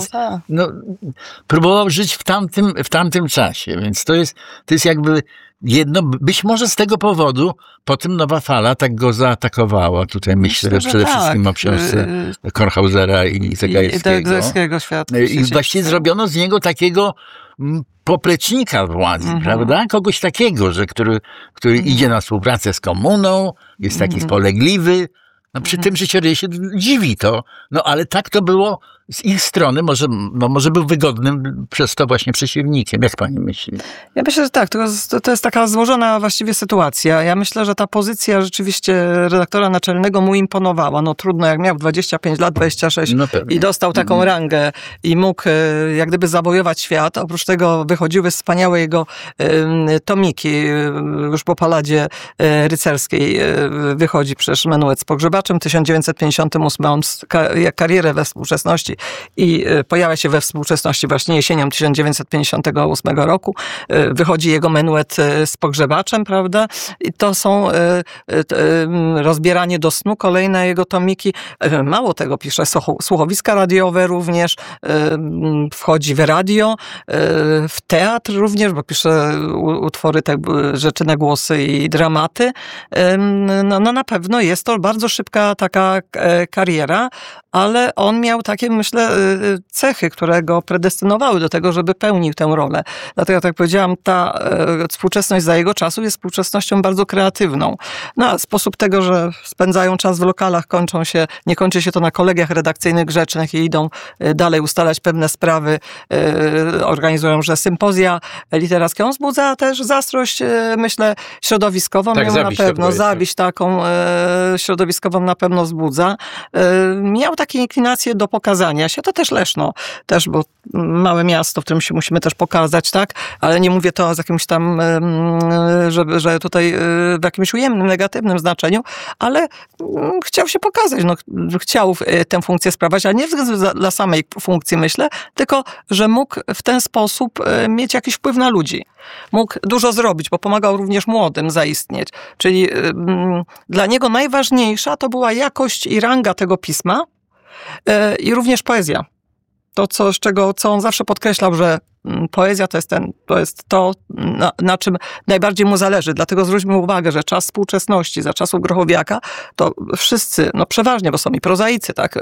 Próbował żyć w tamtym czasie, więc to jest jakby jedno, być może z tego powodu potem Nowa Fala tak go zaatakowała. Tutaj myślę przede wszystkim o książce Kornhausera i Zagajewskiego. I właściwie zrobiono z niego takiego poplecznika władzy, prawda? Kogoś takiego, który idzie na współpracę z komuną, jest taki spolegliwy. Przy tym życiorysie dziwi to, ale tak to było z ich strony, może był wygodnym przez to właśnie przeciwnikiem. Jak pani myśli? Ja myślę, że tak. To jest taka złożona właściwie sytuacja. Ja myślę, że ta pozycja rzeczywiście redaktora naczelnego mu imponowała. Trudno, jak miał 25 lat, 26 i dostał taką rangę i mógł jak gdyby zawojować świat. Oprócz tego wychodziły wspaniałe jego tomiki. Już po Paladzie Rycerskiej wychodzi przecież Menuet z pogrzebaczem. W 1958 on karierę we współczesności i pojawia się we współczesności właśnie jesienią 1958 roku. Wychodzi jego Menuet z pogrzebaczem, prawda? I to są rozbieranie do snu, kolejne jego tomiki. Mało tego, pisze słuchowiska radiowe również, wchodzi w radio, w teatr również, bo pisze utwory, rzeczy na głosy i dramaty. Na pewno jest to bardzo szybka taka kariera, ale on miał takie, myślę, cechy, które go predestynowały do tego, żeby pełnił tę rolę. Dlatego, tak jak powiedziałam, ta współczesność za jego czasu jest współczesnością bardzo kreatywną. A sposób tego, że spędzają czas w lokalach, nie kończy się to na kolegiach redakcyjnych grzecznych i idą dalej ustalać pewne sprawy, organizują, że sympozja literackie. On wzbudza też zastrość, myślę, środowiskową. Tak, na pewno zawiść taką środowiskową na pewno wzbudza. Miał takie inklinacje do pokazania związania się, to też Leszno, też, bo małe miasto, w którym się musimy też pokazać, tak? Ale nie mówię to z jakimś tam, że tutaj w jakimś ujemnym, negatywnym znaczeniu, ale chciał się pokazać, chciał tę funkcję sprawować, ale nie dla samej funkcji, myślę, tylko, że mógł w ten sposób mieć jakiś wpływ na ludzi. Mógł dużo zrobić, bo pomagał również młodym zaistnieć. Czyli dla niego najważniejsza to była jakość i ranga tego pisma i również poezja. To, co on zawsze podkreślał, że poezja to jest to, na czym najbardziej mu zależy. Dlatego zwróćmy uwagę, że czas współczesności, za czasów Grochowiaka, to wszyscy, przeważnie, bo są i prozaicy, tak,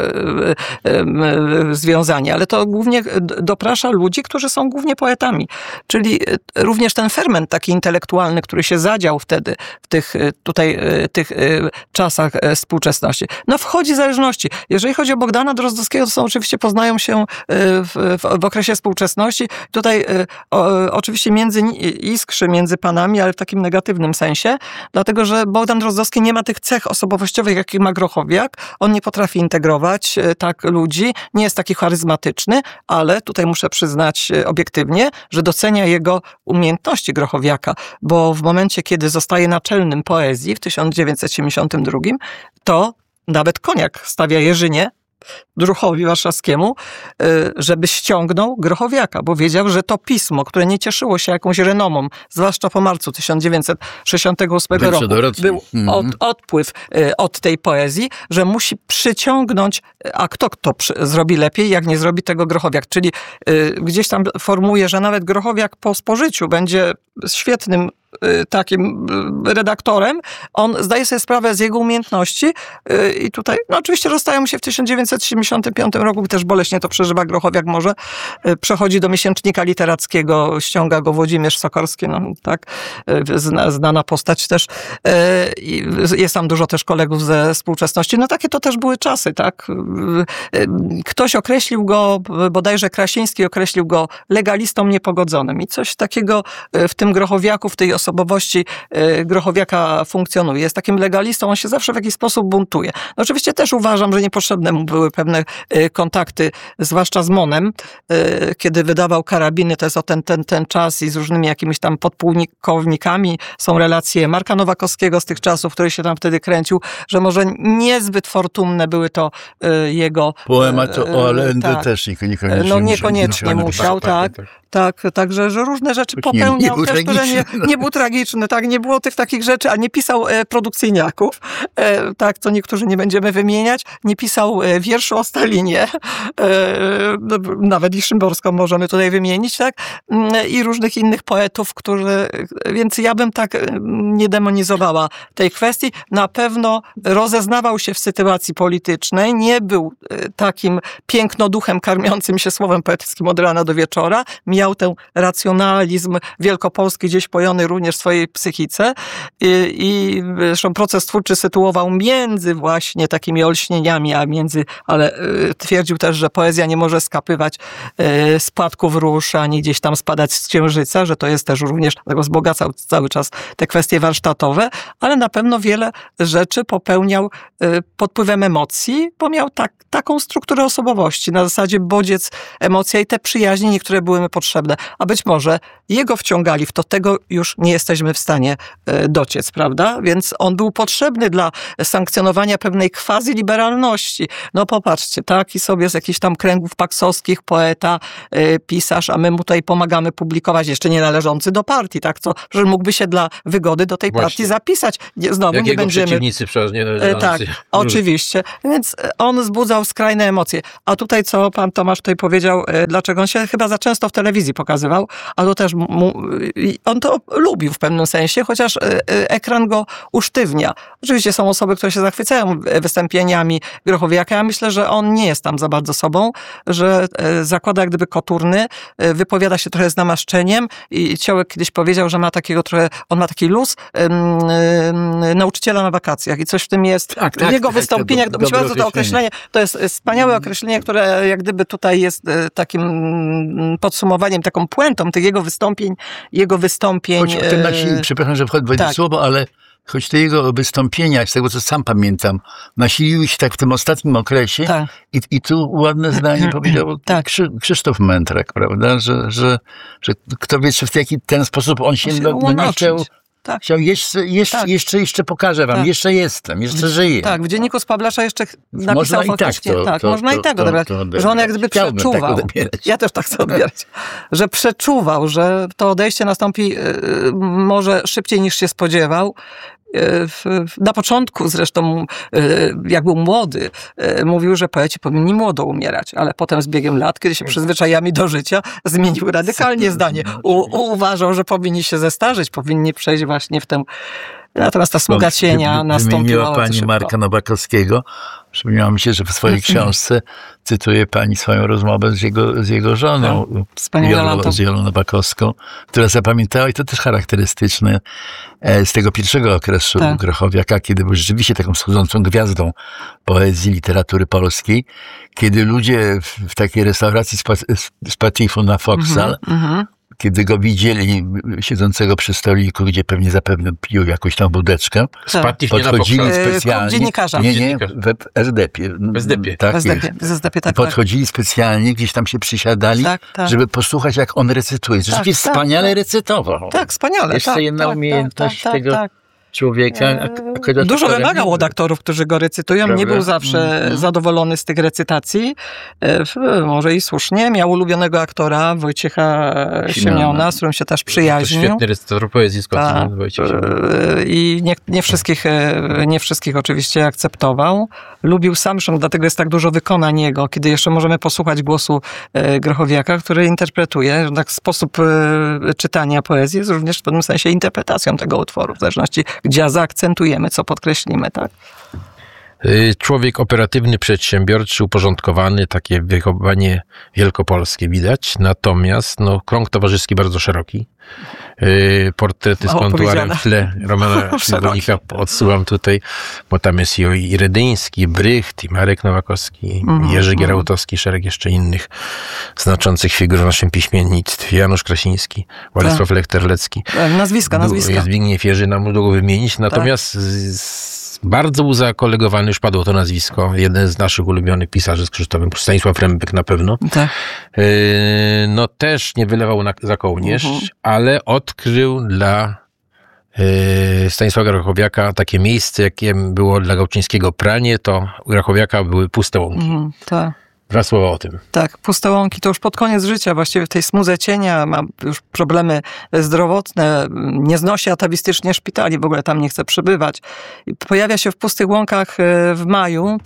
związani, ale to głównie doprasza ludzi, którzy są głównie poetami. Czyli również ten ferment taki intelektualny, który się zadział wtedy w tych czasach współczesności. Wchodzi zależności. Jeżeli chodzi o Bogdana Drozdowskiego, to oczywiście poznają się w okresie współczesności. Tutaj oczywiście iskrzy między panami, ale w takim negatywnym sensie, dlatego że Bogdan Drozdowski nie ma tych cech osobowościowych, jakich ma Grochowiak. On nie potrafi integrować tak ludzi, nie jest taki charyzmatyczny, ale tutaj muszę przyznać obiektywnie, że docenia jego umiejętności Grochowiaka, bo w momencie, kiedy zostaje naczelnym poezji w 1972, to nawet Koniak stawia Jerzynie, druhowi warszawskiemu, żeby ściągnął Grochowiaka, bo wiedział, że to pismo, które nie cieszyło się jakąś renomą, zwłaszcza po marcu 1968 roku, był odpływ od tej poezji, że musi przyciągnąć, a kto zrobi lepiej, jak nie zrobi tego Grochowiak. Czyli gdzieś tam formułuje, że nawet Grochowiak po spożyciu będzie świetnym takim redaktorem. On zdaje sobie sprawę z jego umiejętności i tutaj, oczywiście rozstają się w 1975 roku, też boleśnie to przeżywa Grochowiak może. Przechodzi do miesięcznika literackiego, ściąga go Włodzimierz Sokorski, tak, znana postać też. Jest tam dużo też kolegów ze współczesności. Takie to też były czasy, tak. Ktoś określił go, bodajże Krasiński określił go legalistą niepogodzonym i coś takiego w tym Grochowiaku, w tej osobowości Grochowiaka funkcjonuje. Jest takim legalistą, on się zawsze w jakiś sposób buntuje. Oczywiście też uważam, że niepotrzebne mu były pewne kontakty, zwłaszcza z Monem, kiedy wydawał Karabiny, to jest o ten czas i z różnymi jakimiś tam podpułkownikami. Są relacje Marka Nowakowskiego z tych czasów, który się tam wtedy kręcił, że może niezbyt fortunne były to jego... Poemat o Allende też niekoniecznie niekoniecznie musiał, tak. Także, że różne rzeczy popełniał też, które nie był tragiczny, tak, nie było tych takich rzeczy, a nie pisał produkcyjniaków, tak, co niektórzy nie będziemy wymieniać, nie pisał wierszy o Stalinie, nawet i Szymborską możemy tutaj wymienić, tak, i różnych innych poetów, więc ja bym tak nie demonizowała tej kwestii. Na pewno rozeznawał się w sytuacji politycznej, nie był takim pięknoduchem karmiącym się słowem poetyckim od rana do wieczora, miał ten racjonalizm wielkopolski gdzieś pojony również w swojej psychice i zresztą proces twórczy sytuował między właśnie takimi olśnieniami, ale twierdził też, że poezja nie może skapywać z płatków róż, ani gdzieś tam spadać z księżyca, że to jest też również, dlatego wzbogacał cały czas te kwestie warsztatowe, ale na pewno wiele rzeczy popełniał pod wpływem emocji, bo miał taką strukturę osobowości, na zasadzie bodziec, emocja i te przyjaźnie niektóre były mi potrzebne, a być może jego wciągali w to, tego już nie jesteśmy w stanie dociec, prawda? Więc on był potrzebny dla sankcjonowania pewnej quasi-liberalności. Popatrzcie, taki sobie z jakichś tam kręgów paksowskich poeta, pisarz, a my mu tutaj pomagamy publikować, jeszcze nie należący do partii, tak? Że mógłby się dla wygody do tej partii zapisać. Znowu jak nie jego będziemy... przeciwnicy przecież nie należący. Tak, oczywiście. Więc on wzbudzał skrajne emocje. A tutaj, co pan Tomasz tutaj powiedział, dlaczego on się chyba za często w telewizji pokazywał, a to też on to lubił w pewnym sensie, chociaż ekran go usztywnia. Oczywiście są osoby, które się zachwycają wystąpieniami Grochowiaka. Ja myślę, że on nie jest tam za bardzo sobą, że zakłada jak gdyby koturny, wypowiada się trochę z namaszczeniem i Ciołek kiedyś powiedział, że ma takiego trochę, on ma taki luz nauczyciela na wakacjach i coś w tym jest. W jego wystąpieniach, myślę, że to określenie, to jest wspaniałe określenie, które jak gdyby tutaj jest takim podsumowaniem, taką puentą tych jego wystąpień. Przepraszam, że wchodzę w słowo, ale choć te jego wystąpienia, z tego co sam pamiętam, nasiliły się tak w tym ostatnim okresie i tu ładne zdanie powiedział Krzysztof Mędrak, prawda, że kto wie, czy w ten sposób on się nie chciał... Tak. Chciał jeszcze pokażę wam, jeszcze jestem, jeszcze żyję. Tak, w dzienniku z Pawlasza jeszcze napisał faktycznie, można i tak odebrać, że on jak gdyby przeczuwał, ja też tak chcę odbierać, że przeczuwał, że to odejście nastąpi może szybciej niż się spodziewał. Na początku zresztą, jak był młody, mówił, że poeci powinni młodo umierać, ale potem z biegiem lat, kiedy się przyzwyczajami do życia, zmienił radykalnie zdanie. Uważał, że powinni się zestarzeć, powinni przejść właśnie w tę... Natomiast ta smuga cienia nastąpiła. Wymieniła pani Marka Nowakowskiego. Przypomniało mi się, że w swojej książce cytuje pani swoją rozmowę z jego żoną, z Jolą Nowakowską, która zapamiętała, i to też charakterystyczne, z tego pierwszego okresu Grochowiaka, kiedy był rzeczywiście taką wschodzącą gwiazdą poezji, literatury polskiej, kiedy ludzie w takiej restauracji z Patifu na Foksal, kiedy go widzieli siedzącego przy stoliku, gdzie zapewne pił jakąś tam wódeczkę, podchodzili specjalnie. Dziennikarza. Nie, w SDP. Tak, podchodzili specjalnie, gdzieś tam się przysiadali, żeby posłuchać, jak on recytuje. Rzeczywiście wspaniale recytował. Tak, wspaniale. Jeszcze jedna umiejętność tego człowieka. Dużo wymagał od aktorów, którzy go recytują. Prawda? Nie był zawsze zadowolony z tych recytacji. Może i słusznie. Miał ulubionego aktora, Wojciecha Siemiona, z którym się też przyjaźnił. Świetny recytator poezji Scott, Wojciech Siemion. I nie wszystkich oczywiście akceptował. Lubił sam, zresztą dlatego jest tak dużo wykonań jego, kiedy jeszcze możemy posłuchać głosu Grochowiaka, który interpretuje. Tak sposób czytania poezji jest również w pewnym sensie interpretacją tego utworu, w zależności gdzie zaakcentujemy, co podkreślimy, tak? Człowiek operatywny, przedsiębiorczy, uporządkowany, takie wychowanie wielkopolskie widać, natomiast krąg towarzyski bardzo szeroki. Portrety z kontuarem w tle Romana Szymbonika odsyłam tutaj, bo tam jest i Redyński, Brycht, i Marek Nowakowski, Jerzy Gierałtowski, szereg jeszcze innych znaczących figur w naszym piśmiennictwie. Janusz Krasiński, Władysław Lech-Terlecki. Nazwiska. Zbigniew Jerzyna, mógł długo wymienić, natomiast bardzo uzakolegowany, już padło to nazwisko, jeden z naszych ulubionych pisarzy z Krzysztofem, Stanisław Rembek na pewno. Tak. Też nie wylewał za kołnierz, ale odkrył dla Stanisława Grochowiaka takie miejsce, jakie było dla Gałczyńskiego pranie, to u Grochowiaka były puste łąki. Tak. Dwa słowa o tym. Tak, puste łąki to już pod koniec życia, właściwie w tej smudze cienia, ma już problemy zdrowotne, nie znosi atawistycznie szpitali, w ogóle tam nie chce przybywać. Pojawia się w Pustych Łąkach w maju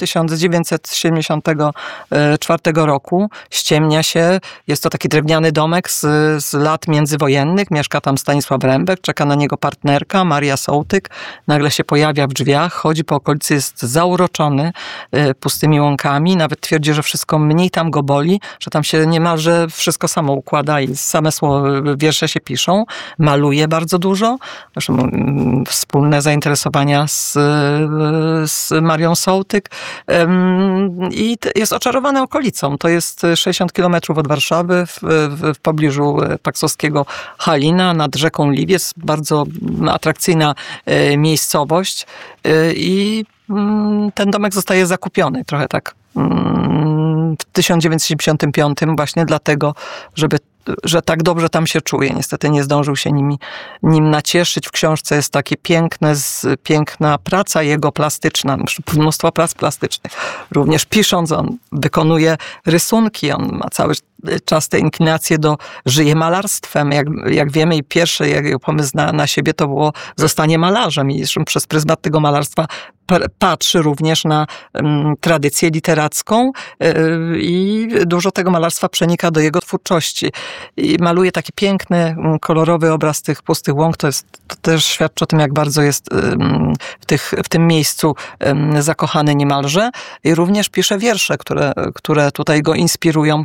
1974 roku. Ściemnia się, jest to taki drewniany domek z lat międzywojennych, mieszka tam Stanisław Rembek, czeka na niego partnerka Maria Sołtyk, nagle się pojawia w drzwiach, chodzi po okolicy, jest zauroczony pustymi łąkami, nawet twierdzi, że wszystko mniej tam go boli, że tam się niemalże wszystko samo układa i same wiersze się piszą. Maluje bardzo dużo. Zresztą wspólne zainteresowania z Marią Sołtyk. I jest oczarowany okolicą. To jest 60 kilometrów od Warszawy, w pobliżu paksowskiego Halina, nad rzeką Liwiec. Bardzo atrakcyjna miejscowość. I ten domek zostaje zakupiony trochę tak w 1975 właśnie dlatego, że tak dobrze tam się czuje. Niestety nie zdążył się nim nacieszyć. W książce jest takie piękna praca jego plastyczna, mnóstwo prac plastycznych. Również pisząc, on wykonuje rysunki, on ma cały czas te inklinacje żyje malarstwem. Jak wiemy, i pierwszy jego pomysł na siebie to było zostanie malarzem i przez pryzmat tego malarstwa patrzy również na tradycję literacką i dużo tego malarstwa przenika do jego twórczości. I maluje taki piękny, kolorowy obraz tych pustych łąk. To też świadczy o tym, jak bardzo jest w tym miejscu zakochany niemalże. I również pisze wiersze, które tutaj go inspirują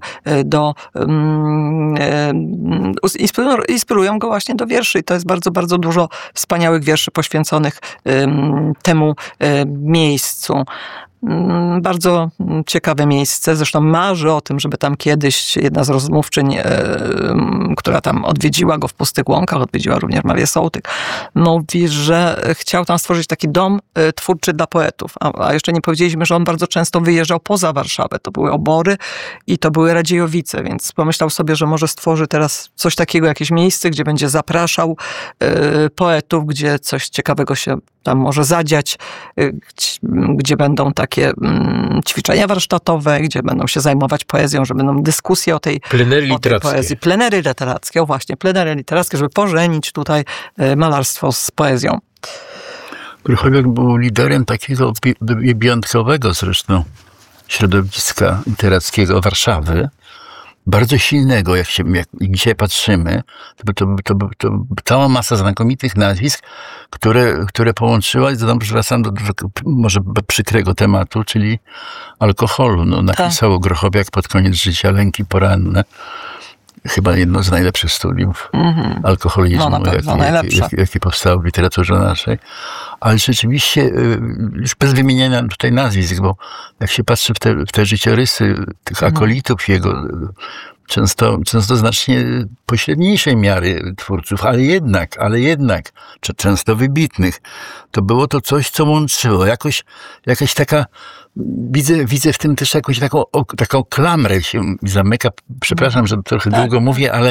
inspirują go właśnie do wierszy. I to jest bardzo, bardzo dużo wspaniałych wierszy poświęconych temu miejscu. Bardzo ciekawe miejsce. Zresztą marzy o tym, żeby tam kiedyś jedna z rozmówczyń, która tam odwiedziła go w Pustych Łąkach, odwiedziła również Marię Sołtyk, mówi, że chciał tam stworzyć taki dom twórczy dla poetów. A jeszcze nie powiedzieliśmy, że on bardzo często wyjeżdżał poza Warszawę. To były Obory i to były Radziejowice, więc pomyślał sobie, że może stworzy teraz coś takiego, jakieś miejsce, gdzie będzie zapraszał poetów, gdzie coś ciekawego się tam może zadziać, gdzie będą takie ćwiczenia warsztatowe, gdzie będą się zajmować poezją, że będą dyskusje o tej poezji. Plenery literackie, właśnie, plenery literackie, żeby pożenić tutaj malarstwo z poezją. Grochowiak był liderem takiego wyjątkowego zresztą środowiska literackiego Warszawy, bardzo silnego, jak dzisiaj patrzymy, to cała masa znakomitych nazwisk, które połączyła, i wracam do może przykrego tematu, czyli alkoholu. Napisał Grochowiak pod koniec życia Lęki poranne. Chyba jedno z najlepszych studiów alkoholizmu, jaki powstał w literaturze naszej. Ale rzeczywiście, już bez wymieniania tutaj nazwisk, bo jak się patrzy w te życiorysy tych akolitów jego, często znacznie pośredniejszej miary twórców, ale jednak, czy często wybitnych, to było to coś, co łączyło. Jakaś taka, widzę w tym też jakąś taką klamrę się zamyka. Przepraszam, że trochę długo mówię, ale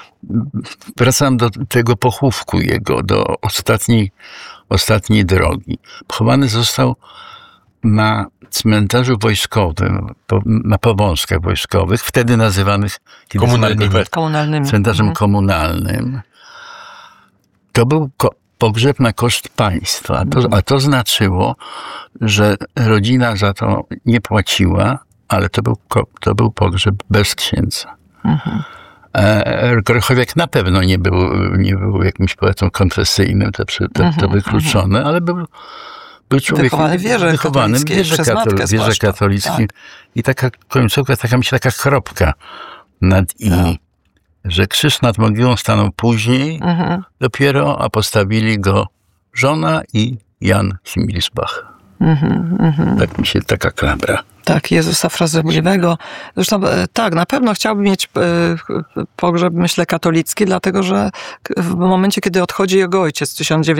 wracam do tego pochówku jego, do ostatniej drogi. Pochowany został na cmentarzu wojskowym, na Powązkach wojskowych, wtedy nazywanych komunalnymi. Cmentarzem komunalnym. To był pogrzeb na koszt państwa, a to znaczyło, że rodzina za to nie płaciła, ale to był pogrzeb bez księdza. Grochowiak na pewno nie był jakimś poetą konfesyjnym, to wykluczone, ale był człowiekiem wychowany w wierze katolickiej. Tak. I taka końcówka, taka kropka nad i, że krzyż nad mogiłą stanął później dopiero, a postawili go żona i Jan Himmelsbach. Tak mi się taka klamra. Tak, Jezusa Frazebliwego. Zresztą tak, na pewno chciałbym mieć pogrzeb, myślę, katolicki, dlatego że w momencie, kiedy odchodzi jego ojciec w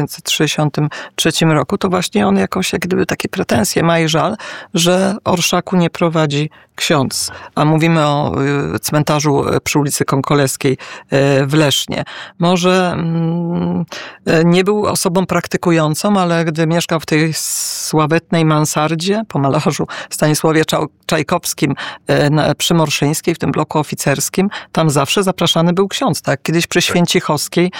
1963 roku, to właśnie on jakoś jak gdyby takie pretensje ma i żal, że orszaku nie prowadzi ksiądz. A mówimy o cmentarzu przy ulicy Konkoleskiej w Lesznie. Może nie był osobą praktykującą, ale gdy mieszkał w tej sławetnej mansardzie po malarzu Stanisławie Czajkowskim przy Morszyńskiej, w tym bloku oficerskim, tam zawsze zapraszany był ksiądz. Tak? Kiedyś przy Święcichowskiej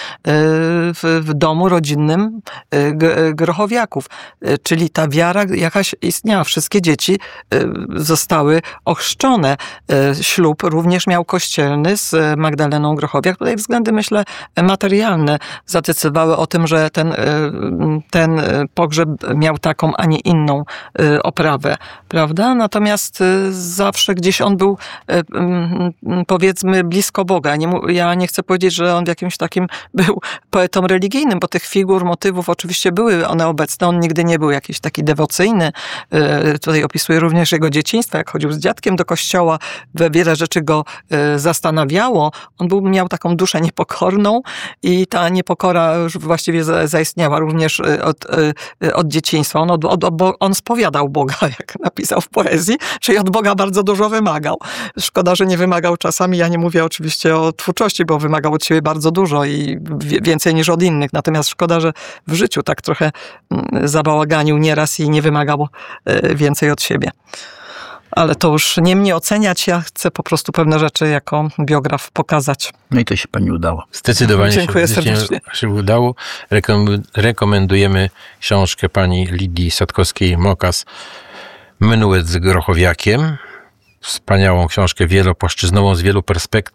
w domu rodzinnym Grochowiaków. Czyli ta wiara jakaś istniała. Wszystkie dzieci zostały ochrzczone. Ślub również miał kościelny z Magdaleną Grochowiak. Tutaj względy, myślę, materialne zadecydowały o tym, że ten pogrzeb miał taką, a nie inną oprawę. Prawda? Natomiast zawsze gdzieś on był, powiedzmy, blisko Boga. Ja nie chcę powiedzieć, że on w jakimś takim był poetą religijnym, bo tych figur, motywów oczywiście były one obecne. On nigdy nie był jakiś taki dewocyjny. Tutaj opisuje również jego dzieciństwo, jak chodził z dziadkiem do kościoła. Wiele rzeczy go zastanawiało. On miał taką duszę niepokorną i ta niepokora już właściwie zaistniała również od dzieciństwa. On spowiadał Boga, jak napisał w poezji, czyli od Boga bardzo dużo wymagał. Szkoda, że nie wymagał czasami, ja nie mówię oczywiście o twórczości, bo wymagał od siebie bardzo dużo i więcej niż od innych. Natomiast szkoda, że w życiu tak trochę zabałaganił nieraz i nie wymagał więcej od siebie. Ale to już nie mnie oceniać, ja chcę po prostu pewne rzeczy jako biograf pokazać. No i to się pani udało. Zdecydowanie Dziękuję serdecznie. się udało. Rekomendujemy książkę pani Lidii Sadkowskiej-Mokas Menuet z Grochowiakiem. Wspaniałą książkę wielopłaszczyznową z wielu